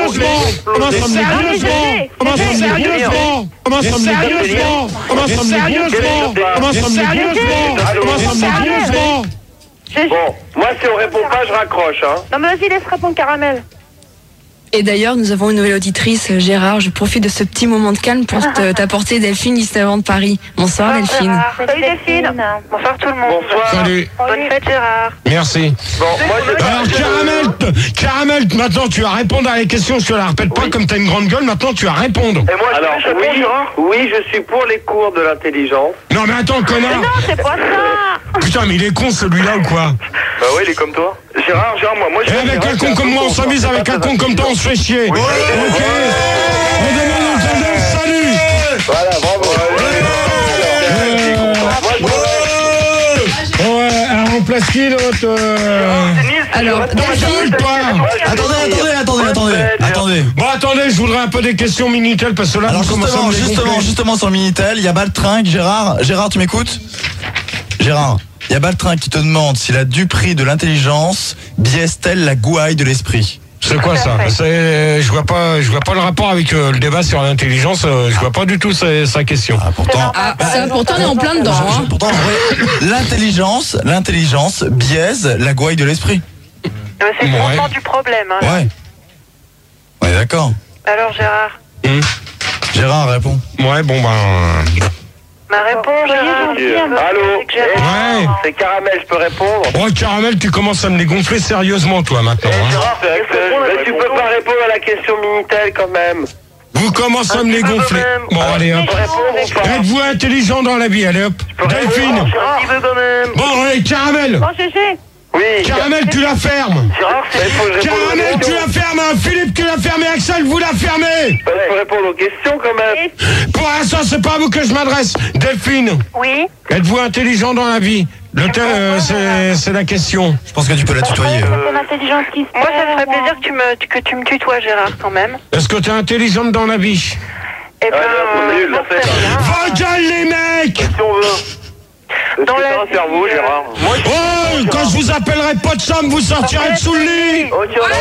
Bon, moi si on répond pas, je raccroche, hein. Non mais vas-y, laisse répondre Caramel. Et d'ailleurs, nous avons une nouvelle auditrice, Gérard. Je profite de ce petit moment de calme pour t'apporter Delphine juste avant de Paris. Bonsoir Delphine. Salut Delphine. Bonsoir tout le monde. Bonsoir. Salut. Bonne fête Gérard. Merci. Bon, moi Alors Caramel, maintenant tu vas répondre à les questions, je te la répète pas comme t'as une grande gueule, maintenant tu vas répondre. Et moi, oui, je suis pour les cours de l'intelligence. Non mais attends, connard. Non, c'est pas ça. Putain, mais il est con celui-là ou quoi? Bah ouais, il est comme toi. Gérard, moi je... Et avec un con comme moi, on s'amuse, avec un con comme toi, on se fait chier. Oui. Ok. On demande au tendance, salut. Voilà, bravo. Ouais, elle remplace qui l'autre Alors, Delphine, toi. Attendez. Bon, attendez, je voudrais un peu des questions Minitel parce que là, Alors nous commençons à me les gonfler. justement sur le Minitel, il y a Baltringue, Gérard, tu m'écoutes? Gérard, il y a Baltringue qui te demande si la duperie de l'intelligence biaise-t-elle la gouaille de l'esprit? C'est quoi ça? Je vois pas le rapport avec le débat sur l'intelligence. Je vois pas du tout sa question. Pourtant on est en plein dedans. Hein. Pourtant, en vrai, l'intelligence biaise la gouaille de l'esprit. C'est le fondement du problème. Hein. Ouais. On est d'accord. Alors Gérard. Gérard, réponds. Ouais, bon Ma réponse, Gérard. Allô. Ouais. C'est Caramel, je peux répondre? Oh, Caramel, tu commences à me les gonfler sérieusement, toi, maintenant. Hein. Gérard, tu peux pas répondre à la question Minitel quand même. Vous commencez à me les gonfler. Bon, allez, hop. Êtes-vous intelligent dans la vie? Allez, hop. Delphine. Bon, allez, Caramel. Bon, GG. Oui. Caramel, tu la fermes. Caramel, tu la fermes. Philippe, tu la fermes. Et Axel, vous la fermez. Il faut répondre aux questions quand même. Pour l'instant, c'est pas à vous que je m'adresse. Delphine. Oui. Êtes-vous intelligent dans la vie? C'est la question. Je pense que tu peux la tutoyer. C'est l'intelligence qui se Moi, ça me ferait plaisir que tu me tutoies, Gérard, quand même. Est-ce que tu es intelligente dans la vie? Eh ben, nul, la fête. Vos gueules, les mecs! Si on veut. Dans la un cerveau, Gérard. Oh, quand je vous appellerai pas de somme, vous sortirez de sous le lit!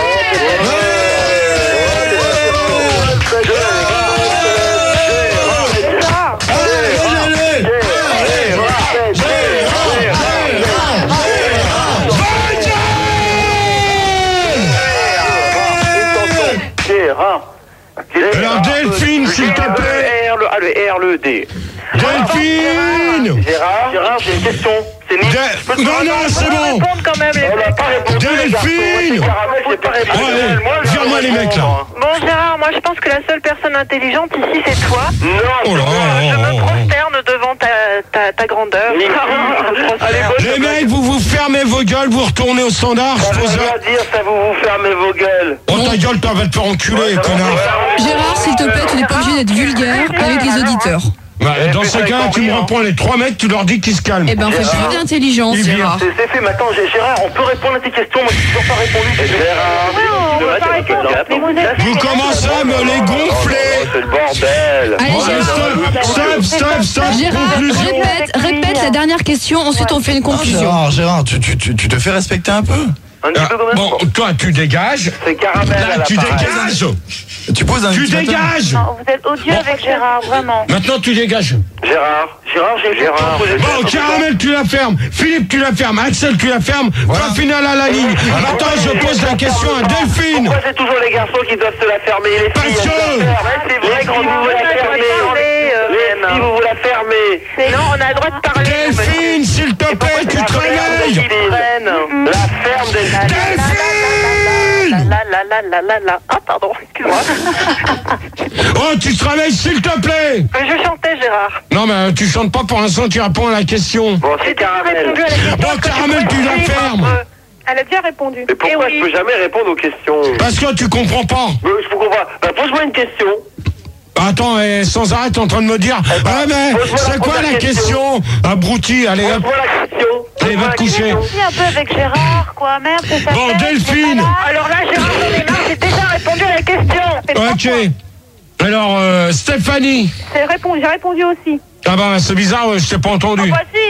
Alors Delphine, s'il te plaît. Le R, le D. Delphine. Gérard, j'ai une question. Non, c'est bon. quand même, les Delphine. Viens-moi les mecs là. Bon Gérard, moi je pense que la seule personne intelligente ici c'est toi. Non. Je me prosterne devant ta grandeur. Allez, les mecs, vous fermez vos gueules, vous retournez au standard. Ça veut pas dire ça, vous fermez vos gueules. Oh ta gueule, toi, va te faire enculer, connard. Gérard, s'il te plaît, tu n'es pas obligé d'être vulgaire avec les auditeurs. Bah, dans ce cas, tu me reprends les 3 mecs, tu leur dis qu'ils se calment. Eh ben, fais plus d'intelligence, Gérard. C'est fait, maintenant, Gérard, on peut répondre à tes questions. Moi, je suis toujours pas répondu. Vous commencez à me les gonfler. C'est le bordel. Allez, Stop. Gérard, Conclusion. répète la dernière question, ensuite on fait une conclusion. Gérard, tu te fais respecter un peu. Bon, toi, tu dégages. C'est Caramel. Là, tu dégages. Tu poses un Tu ultimatum. dégages. Non, vous êtes odieux avec Gérard, vraiment. Maintenant, tu dégages. Gérard. Bon, Caramel, tu la fermes. Philippe, tu la fermes. Axel, tu la fermes. Point final à la ligne. Maintenant, je pose la question à Delphine. Pourquoi c'est toujours les garçons qui doivent se la fermer? Les Parce filles, que... c'est vrai que vous vous la fermez. Si vous vous la fermez. Non, on a le droit de parler. Delphine, s'il te plaît, tu te réveilles. La ferme Delphine. Delphine. Ah, pardon, excuse-moi. Oh, tu te réveilles, s'il te plaît. Je chantais, Gérard. Non, mais tu chantes pas pour l'instant, tu réponds à la question. Bon, c'est Caramel. Bon, Caramel, tu la fermes. Elle a déjà répondu. Mais pourquoi je peux jamais répondre aux questions? Parce que tu comprends pas. Je comprends pas. Bah, pose-moi une question. Attends, sans arrêt, t'es en train de me dire. Ah, mais c'est quoi la question? Abruti, allez hop. Pose-moi la question. Allez, va te coucher. Aussi un peu avec Gérard, quoi, merde, c'est ça. Bon, Delphine. Alors là, Gérard, j'en ai marre, j'ai déjà répondu à la question. Ok. Alors, Stéphanie. J'ai répondu aussi. Ah bah, c'est bizarre, je t'ai pas entendu. Ah bah si,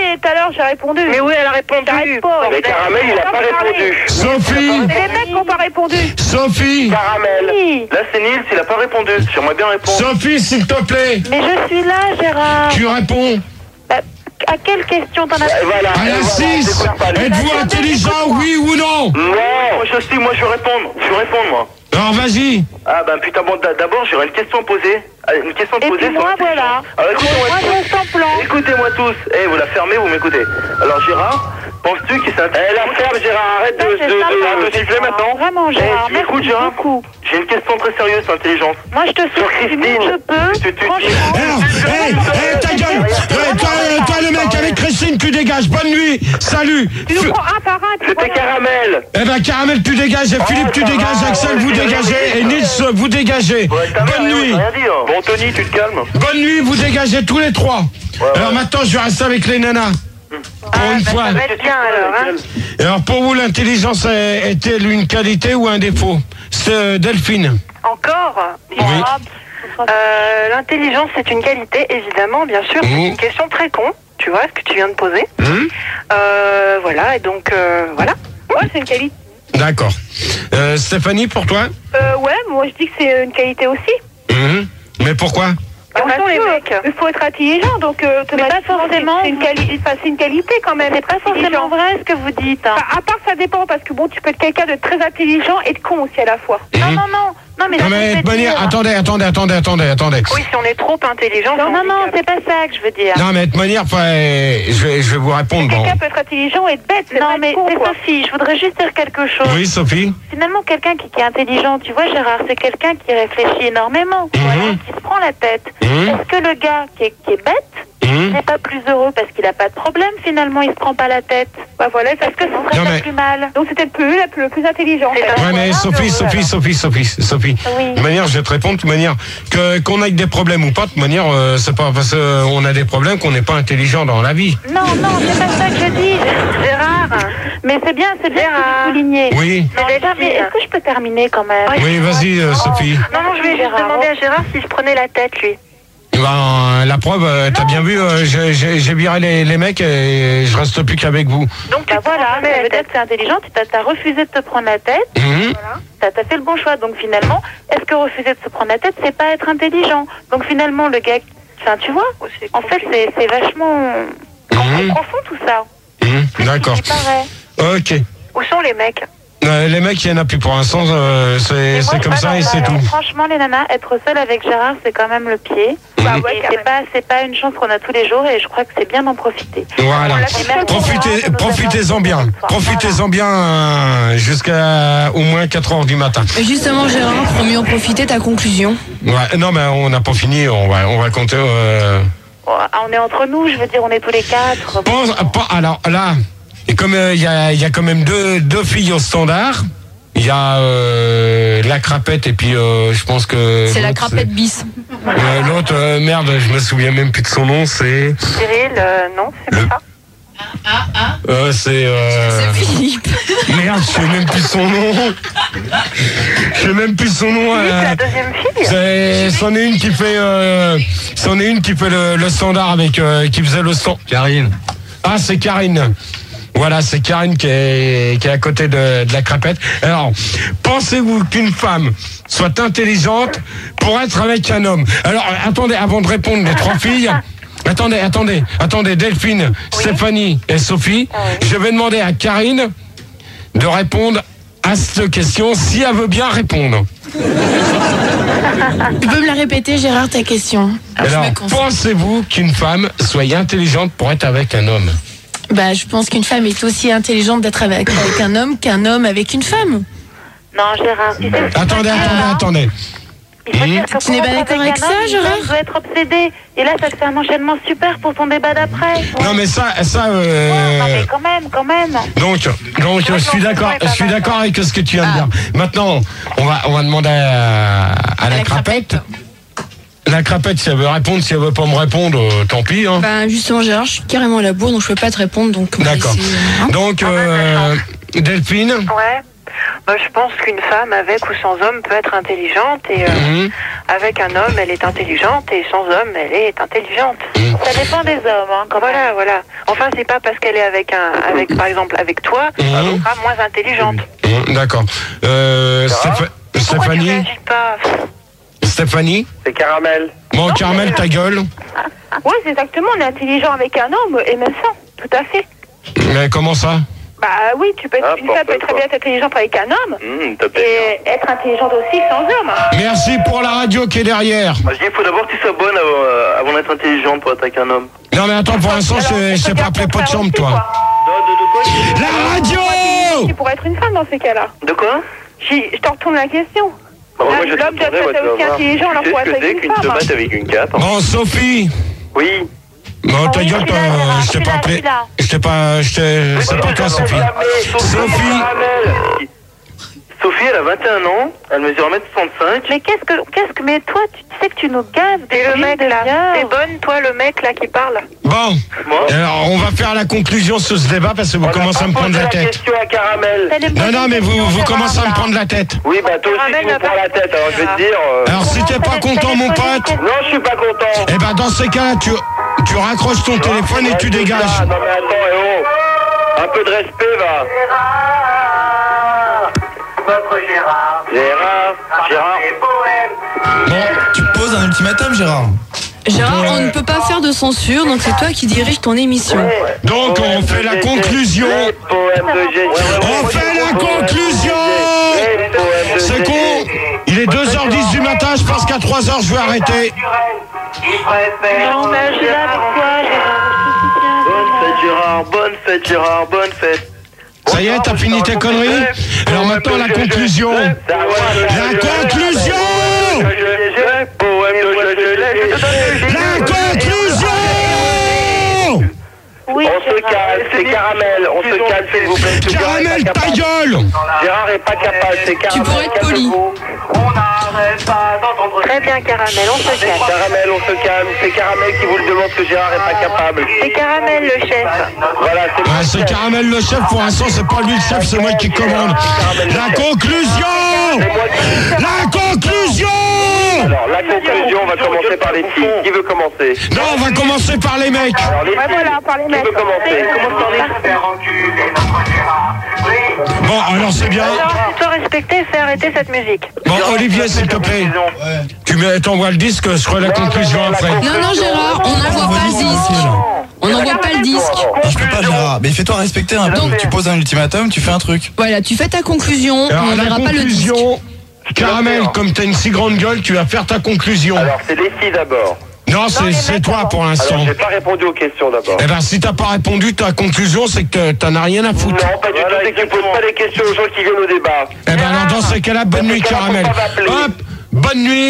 tout à l'heure, j'ai répondu. Mais oui, elle a répondu. Mais Caramel, il a pas répondu. Sophie. C'est les mecs qui n'ont pas répondu. Sophie. Caramel. Oui. Là, c'est Nils, il a pas répondu. J'aimerais bien répondre. Sophie, s'il te plaît. Mais je suis là, Gérard. Tu réponds. À quelle question t'en as Voilà. À la 6. Êtes-vous intelligent, oui ou non? Non, moi je veux répondre. Je veux répondre, moi. Alors vas-y. Ah ben putain, bon, d'abord j'aurais une question à poser. Une question à Et poser puis moi, voilà. Alors écoutez-moi Moi, je reste en plan. Écoutez-moi tous. Eh, vous la fermez, vous m'écoutez. Alors Gérard, penses-tu qu'il s'intéresse... Eh, la ferme, Gérard, arrête de siffler maintenant. Vraiment, Gérard, tu m'écoutes, merci Gérard beaucoup. J'ai une question très sérieuse sur l'intelligence. Moi, je te souhaite du mieux que je peux. Franchement. Hé, ta gueule. Toi, le mec avec Christine, tu dégages. Bonne nuit. Salut. Tu nous prends un par un. C'était Caramel. Eh ben, Caramel, tu dégages. Et Philippe, tu dégages. Axel, vous dégagez. Et Nils, vous dégagez. Bonne nuit. Bon, Tony, tu te calmes. Bonne nuit, vous dégagez tous les trois. Alors maintenant, je vais rester avec les nanas. Pour une fois. Ça va être bien alors, hein. Et alors, pour vous, l'intelligence est-elle une qualité ou un défaut? C'est Delphine. Encore Oui. L'intelligence, c'est une qualité, évidemment, bien sûr. C'est une question très con, tu vois, ce que tu viens de poser. Voilà, et donc, voilà. Ouais, c'est une qualité. D'accord. Stéphanie, pour toi? Ouais, moi, je dis que c'est une qualité aussi. Mais pourquoi? Où sont les mecs? Il faut être intelligent, donc mais pas forcément. C'est une qualité quand même. C'est pas forcément vrai ce que vous dites. Hein. À part ça dépend parce que bon, tu peux être quelqu'un de très intelligent et de con aussi à la fois. Non, mais de manière, attendez. Oui, si on est trop intelligent. Non, c'est pas ça que je veux dire. Non, mais de manière, je vais vous répondre. Quelqu'un peut être intelligent et bête. Non, mais c'est Sophie. Je voudrais juste dire quelque chose. Oui, Sophie. Finalement, quelqu'un qui est intelligent, tu vois, Gérard, c'est quelqu'un qui réfléchit énormément, qui se prend la tête. Est-ce que le gars qui est bête n'est pas plus heureux parce qu'il n'a pas de problème finalement, il se prend pas la tête? Bah voilà, est-ce que ce serait pas plus mal? Donc c'était le plus intelligent. Ouais, mais Sophie. Oui. De manière, je vais te répondre, de toute manière, qu'on ait des problèmes ou pas, de toute manière, c'est pas parce qu'on a des problèmes qu'on n'est pas intelligent dans la vie. Non, c'est pas ça que je dis, Gérard. Mais c'est bien que vous soulignez. Oui. Mais est-ce que je peux terminer quand même? Oui, vas-y, Sophie. Non, je vais juste demander à Gérard s'il se prenait la tête, lui. Ben, la preuve, t'as bien vu, j'ai viré les mecs et je reste plus qu'avec vous. Donc voilà, ça veut dire que c'est intelligent, t'as refusé de te prendre la tête, voilà. T'as fait le bon choix, donc finalement, est-ce que refuser de se prendre la tête, c'est pas être intelligent? Donc finalement, le gars, enfin tu vois, en fait c'est vachement profond tout ça. D'accord. Ok. Où sont les mecs? Les mecs, il n'y en a plus pour l'instant, c'est comme ça et c'est tout. Franchement, les nanas, être seule avec Gérard, c'est quand même le pied. C'est pas une chance qu'on a tous les jours et je crois que c'est bien d'en profiter. Voilà. Profitez-en bien. Profitez-en bien jusqu'à au moins 4h du matin. Et justement, Gérard, pour mieux en profiter, ta conclusion? Ouais, non, mais on n'a pas fini, on va compter. On est entre nous, je veux dire, on est tous les quatre. Alors là. Et comme il y a quand même deux filles au standard, il y a la crapette et puis je pense que c'est la crapette bis. L'autre merde, je me souviens même plus de son nom, c'est Cyril, non, c'est pas ça. C'est Philippe. Merde, je sais même plus son nom. La deuxième fille. C'en est une qui fait le standard avec qui faisait le stand. Karine. Ah, c'est Karine. Voilà, c'est Karine qui est à côté de la crapette. Alors, pensez-vous qu'une femme soit intelligente pour être avec un homme? Alors, attendez, avant de répondre les trois filles, attendez, Delphine, Stéphanie et Sophie, je vais demander à Karine de répondre à cette question si elle veut bien répondre. Tu peux me la répéter, Gérard, ta question? Alors, pensez-vous qu'une femme soit intelligente pour être avec un homme? Bah, je pense qu'une femme est aussi intelligente d'être avec un homme qu'un homme avec une femme. Non, Gérard. Attendez. Tu n'es pas d'accord avec ça, Gérard? Tu dois être obsédé. Et là, ça te fait un enchaînement super pour ton débat d'après. Non, mais ça. Non, mais quand même. Donc, je suis d'accord avec ce que tu viens de dire. Maintenant, on va demander à la crapette. La crapette, si elle veut répondre, si elle veut pas me répondre, tant pis. Hein. Bah, justement, Gérard, je suis carrément à la bourre, donc je peux pas te répondre. Donc, d'accord. Donc, Delphine. Ouais. Bah, je pense qu'une femme avec ou sans homme peut être intelligente et avec un homme, elle est intelligente et sans homme, elle est intelligente. Ça dépend des hommes, hein, quand voilà, voilà. Enfin, c'est pas parce qu'elle est avec par exemple, avec toi, qu'elle sera moins intelligente. D'accord. Stéphanie. Stéphanie. C'est Caramel. Bon, Caramel, ta gueule. Oui, c'est exactement. On est intelligent avec un homme et même sans. Tout à fait. Mais comment ça? Bah oui, une femme peut très bien être intelligente avec un homme et être intelligente aussi sans homme. Merci pour la radio qui est derrière. Moi, je dis, il faut d'abord que tu sois bonne avant d'être intelligente pour être avec un homme. Non mais attends, pour l'instant, je sais pas appeler pot de chambre, toi. La radio. Tu pourrais être une femme dans ces cas-là. De quoi? Je te retourne la question. L'homme doit être aussi intelligent, alors pour être avec une femme. Tomate avec une cape. Bon, Sophie. Oui. Bon, ta gueule, je t'ai pas appelé. C'est pas toi, Sophie. Sophie, elle a 21 ans, elle mesure 1m65. Mais mais toi, tu sais que tu nous gaves. T'es le mec là. T'es bonne, toi, le mec là qui parle. Bon, alors on va faire la conclusion sur ce débat parce que vous commencez à me prendre la tête. Question à Caramel. Non, mais vous commencez à me prendre la tête. Oui, bah toi aussi tu me prends la tête, alors je vais te dire... Alors si t'es pas content, mon pote... Non, je suis pas content. Eh ben dans ces cas-là, tu raccroches ton téléphone et tu dégages. Non mais attends, un peu de respect, va. Gérard. Bon, tu poses un ultimatum, Gérard. Gérard, on ne peut pas faire de censure, donc c'est toi qui dirige ton émission. Donc on fait la conclusion. On fait la conclusion. C'est con. Il est 2h10 du matin, je pense qu'à 3h je vais arrêter. Non, mais je suis là avec toi, Gérard. Bonne fête, Bonne fête. Ça y est, t'as fini tes conneries? Alors maintenant la conclusion. La conclusion. La conclusion. Oui, on se calme, c'est Caramel. On se calme, s'il vous plaît. Caramel, ta gueule. Gérard est pas capable, c'est Caramel. Tu pourrais être poli. Très bien, Caramel, on se calme. Caramel, on se calme. C'est Caramel qui vous le demande que Gérard est pas capable. C'est Caramel le chef. Voilà, c'est Caramel le chef. Pour l'instant, c'est pas lui le chef, c'est moi qui commande. La conclusion. La conclusion. Alors, la conclusion, on va commencer par les filles. Qui veut commencer? Non, on va commencer par les mecs. Alors, les filles, voilà, par les mecs. Qui veut commencer? Commence par les Bon, alors c'est bien. Alors, si tu dois respecter, fais arrêter cette musique. Bon, Olivier, s'il te plaît. Tu t'envoies le disque, je ferai la conclusion après. Non, Gérard, on n'envoie pas le disque. On n'envoie pas le disque. Non, je peux pas, Gérard. Mais fais-toi respecter un peu. Tu poses un ultimatum, tu fais un truc. Voilà, tu fais ta conclusion, Alors, on ne verra pas le disque. Caramel, comme t'as une si grande gueule, tu vas faire ta conclusion. Alors, c'est les filles d'abord. Non, c'est toi pour l'instant. Alors, j'ai pas répondu aux questions d'abord. Eh ben, si t'as pas répondu, ta conclusion, c'est que t'en as rien à foutre. Non, pas du tout, c'est que tu poses pas les questions aux gens qui viennent au débat. Eh ben, alors, dans ces cas-là, bonne nuit, Caramel. Hop! Bonne nuit,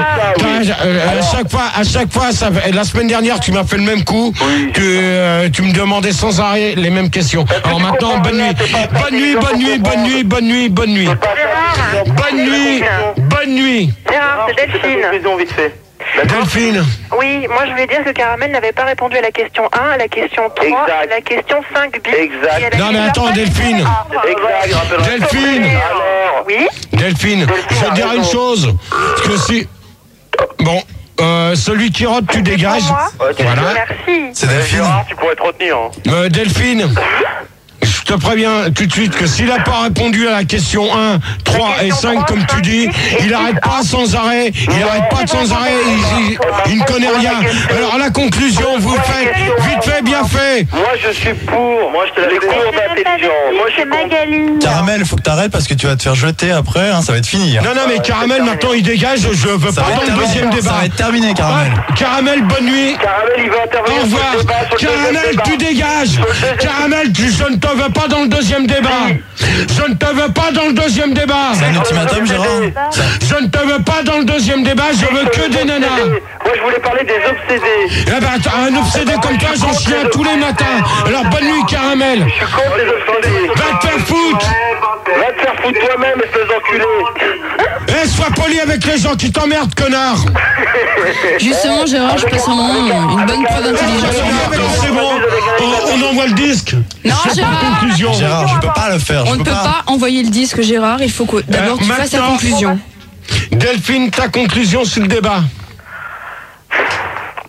à chaque fois, la semaine dernière, tu m'as fait le même coup, tu me demandais sans arrêt les mêmes questions. Alors maintenant, bonne nuit. Bonne nuit. Bonne nuit. Gérard, c'est Delphine. Vite fait. Delphine. Oui, moi je voulais dire que Caramel n'avait pas répondu à la question 1, à la question 3, exact. à la question 5 bis. Exact. Non mais attends, Delphine. Exact. Delphine. Alors. Oui. Delphine, je vais te dire une chose. Parce que si... Bon, celui qui rote, tu dégages. Voilà. Merci. C'est Delphine. Tu pourrais te retenir. Delphine. Je te préviens tout de suite que s'il n'a pas répondu à la question 1, 3 et 5, comme tu dis, il n'arrête pas sans arrêt, il ne connaît rien. Alors la conclusion, vous faites vite fait, bien fait. Moi je suis pour, moi je te l'avais cours d'intelligence. Moi je suis Magali. Caramel, faut que t'arrêtes parce que tu vas te faire jeter après, hein, ça va être fini. Non, mais Caramel, maintenant il dégage, je veux pas dans le deuxième débat. Ça va être terminé, Caramel. Caramel, bonne nuit. Caramel, il va intervenir. Au revoir. Caramel, tu dégages. Caramel, je ne te veux pas dans le deuxième débat. Je ne te veux pas dans le deuxième débat. C'est un ultimatum, Gérard. Je ne te veux pas dans le deuxième débat, je veux que des nanas. Moi je voulais parler des obsédés. Eh ben, un obsédé comme toi, j'en chie un tous les matins. Alors bonne nuit, Caramel. Je suis contre les obsédés. Va te faire foutre. Va te faire foutre toi-même, espèce d'enculé. Eh, sois poli avec les gens qui t'emmerdent, connard. Justement, Gérard, je passe un moment une bonne preuve d'intelligence. C'est bon, on envoie le disque. Non, Gérard. Conclusion. Gérard, je peux pas le faire. On ne peut pas envoyer le disque, Gérard. Il faut que d'abord tu fasses ta conclusion. Delphine, ta conclusion sur le débat.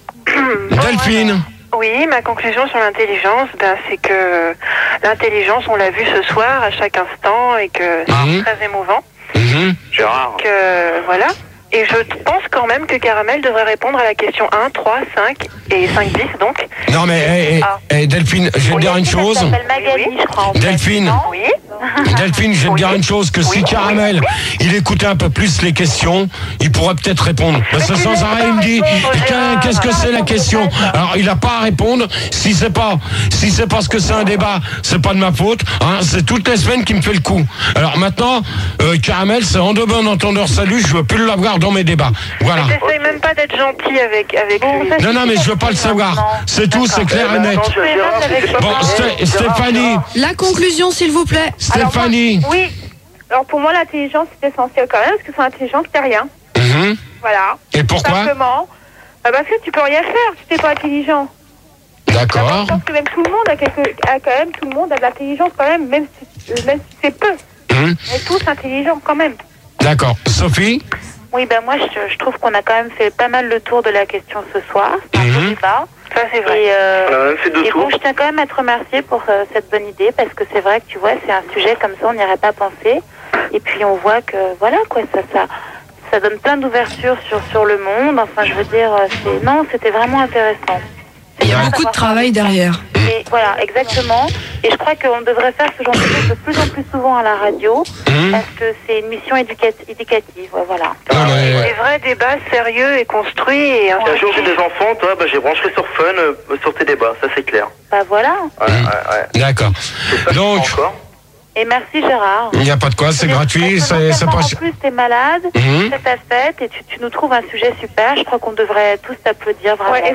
Delphine. Oui, ma conclusion sur l'intelligence, c'est que l'intelligence, on l'a vu ce soir à chaque instant et que c'est très émouvant. Gérard. Donc, voilà. Et je pense quand même que Caramel devrait répondre à la question 1, 3, 5 et 5, 10 donc. Non mais Delphine, je vais te dire une chose. Delphine. Oui. Delphine, je vais te dire une chose, que si Caramel, il écoutait un peu plus les questions, il pourrait peut-être répondre. Parce que sans arrêt, il me dit, qu'est-ce que c'est la question? Alors, il n'a pas à répondre. Si c'est pas ce que c'est un débat, c'est pas de ma faute. Hein, c'est toutes les semaines qui me fait le coup. Alors maintenant, Caramel, c'est en de bon entendeur salut, je veux plus l'avoir dans mes débats. Voilà. Mais j'essaye même pas d'être gentil avec lui. Non, mais je veux pas le savoir. C'est tout, c'est clair et net. Bon, Stéphanie. La conclusion, s'il vous plaît. Stéphanie. Oui. Alors pour moi, l'intelligence, c'est essentiel quand même, parce que sans intelligence, t'es rien. Voilà. Et pourquoi? Simplement. Parce que tu peux rien faire si t'es pas intelligent. D'accord. Je pense que même tout le monde tout le monde a de l'intelligence quand même si c'est peu. On est tous intelligents quand même. D'accord. Sophie? Oui, moi je trouve qu'on a quand même fait pas mal le tour de la question ce soir. C'est un peu débat. Ça, c'est vrai. On a même fait 2 tours. Bon, je tiens quand même à te remercier pour cette bonne idée, parce que c'est vrai que tu vois, c'est un sujet comme ça, on n'y aurait pas pensé. Et puis on voit que, voilà, quoi, ça donne plein d'ouverture sur le monde. Enfin, je veux dire, c'était vraiment intéressant. Il y a beaucoup de travail derrière. Et voilà, exactement. Et je crois qu'on devrait faire ce genre de choses de plus en plus souvent à la radio, parce que c'est une mission éducative, voilà. Des vrais débats sérieux et construits. Et un jour j'ai des enfants, toi, j'ai branché sur Fun sur tes débats, ça c'est clair. Voilà. Ouais. D'accord. Donc. Et merci Gérard. Il n'y a pas de quoi, c'est gratuit, c'est pas. En plus, t'es malade, c'est ta fête et tu nous trouves un sujet super. Je crois qu'on devrait tous t'applaudir vraiment. Ouais.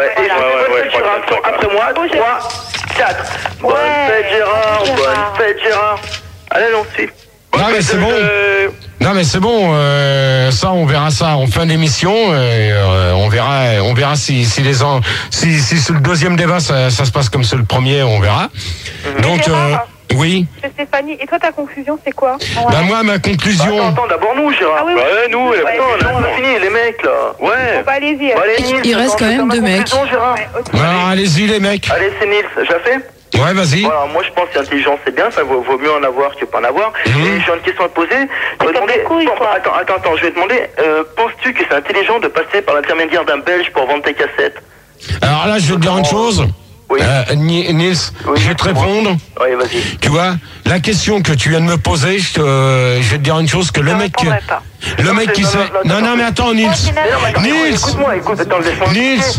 Après moi, 3, 4. Bonne fête Gérard. Allez, allons-y. Non mais c'est bon. Non mais c'est bon. Ça, on verra ça en fin d'émission. On verra si sur le deuxième débat ça se passe comme sur le premier, on verra. Donc. Oui. Stéphanie, et toi ta conclusion c'est quoi? Moi ma conclusion. Attends, d'abord nous Gérard. Nous, on a fini les mecs là. Ouais. Bon, allez-y. Il reste quand même 2 mecs. Alors allez-y les mecs. Allez, c'est Nils, j'ai fait. Ouais, vas-y. Voilà, moi je pense que l'intelligence c'est bien, ça vaut mieux en avoir que pas en avoir. Et j'ai une question à te poser. Je vais demander. Attends, je vais te demander. Penses-tu que c'est intelligent de passer par l'intermédiaire d'un Belge pour vendre tes cassettes? Alors là, je vais te dire une chose. Oui. Nils, je vais te répondre. Oui, vas-y. Tu vois, la question que tu viens de me poser, je vais te dire une chose, que le mec qui sait... Non, mais attends, Nils. Écoute-moi, laisse-moi.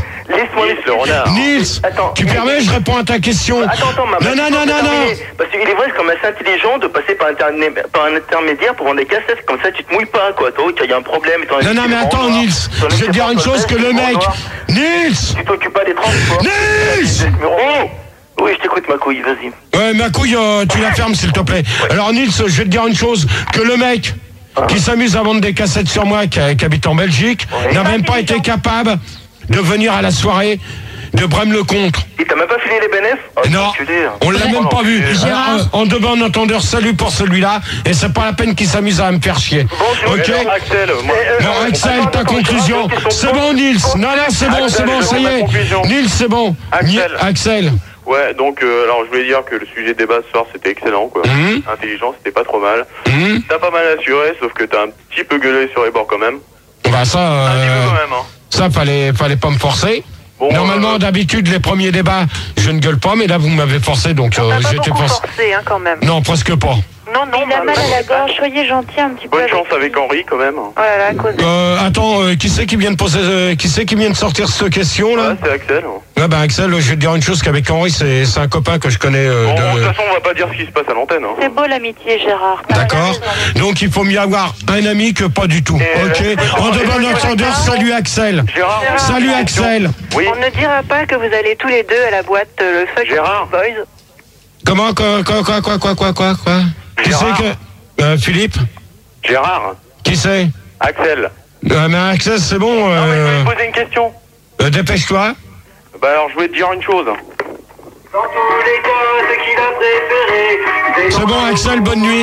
Nils, tu permets, je réponds à ta question. Attends, non. Parce qu'il est vrai, c'est quand même assez intelligent de passer par un intermédiaire pour vendre des cassettes. Comme ça, tu te mouilles pas, quoi. Toi, il y a un problème. Non, mais attends, Nils. Je vais te dire une chose, que le mec... Nils! Tu t'occupes pas des transports. Nils! Oui, je t'écoute, ma couille, vas-y. Ouais, ma couille, tu la fermes, s'il te plaît. Alors, Nils, je vais te dire une chose, que le mec qui s'amuse à vendre des cassettes sur moi, qui habite en Belgique, n'a même pas été capable de venir à la soirée de Braine-le-Comte. Il t'a même pas filé les bénéfices? Non, on l'a même pas vu. En devant un entendeur, salut pour celui-là, et c'est pas la peine qu'il s'amuse à me faire chier. Ok? Bon, Axel, ta conclusion. C'est bon, Nils. Non, c'est bon, ça y est. Nils, c'est bon. Axel. Ouais, donc alors je voulais dire que le sujet de débat ce soir c'était excellent quoi. Intelligent, c'était pas trop mal. T'as pas mal assuré, sauf que t'as un petit peu gueulé sur les bords quand même. Bah ça, un petit peu quand même, hein. Ça fallait pas me forcer. Bon, normalement, d'habitude, les premiers débats, je ne gueule pas, mais là, vous m'avez forcé, donc j'étais forcé. Quand même. Non, presque pas. Non, il a mal à la gorge, soyez gentil un petit peu. Bonne chance avec Henri quand même. Voilà, à cause attends, qui c'est qui vient de sortir cette question là? C'est Axel. Ouais, Axel, je vais te dire une chose, qu'avec Henri, c'est un copain que je connais. De toute façon, on va pas dire ce qui se passe à l'antenne. C'est beau l'amitié, Gérard. D'accord. Donc il faut mieux avoir un ami que pas du tout. Ok. En devant notre entendeur, salut Axel. Gérard. Salut Axel. Oui. On ne dira pas que vous allez tous les deux à la boîte le Fuck Gérard. Boys. Comment quoi? Qui c'est que Philippe? Gérard. Qui c'est? Axel. Mais Axel, c'est bon. Non, mais je voulais te poser une question. Dépêche-toi. Alors, je voulais te dire une chose. Dans tous les cas, ce qu'il a préféré. C'est bon, Axel, bonne nuit.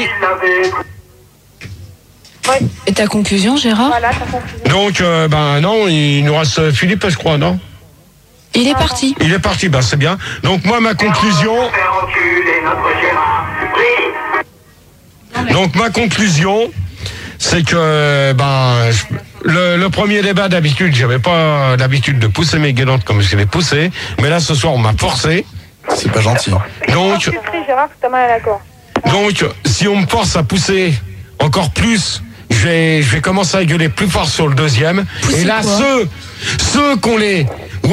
Et ta conclusion, Gérard? Voilà, ta conclusion. Donc, non, il nous reste Philippe, je crois, non? Il est parti. Il est parti, ben c'est bien. Donc moi ma conclusion. Donc ma conclusion, c'est que le premier débat d'habitude, j'avais pas l'habitude de pousser mes guélantes comme je les poussais, mais là ce soir on m'a forcé. C'est pas gentil. Donc, Gérard, t'as mal à la gorge. Donc, si on me force à pousser encore plus, je vais commencer à gueuler plus fort sur le deuxième. Pousser et là, quoi ceux qui ont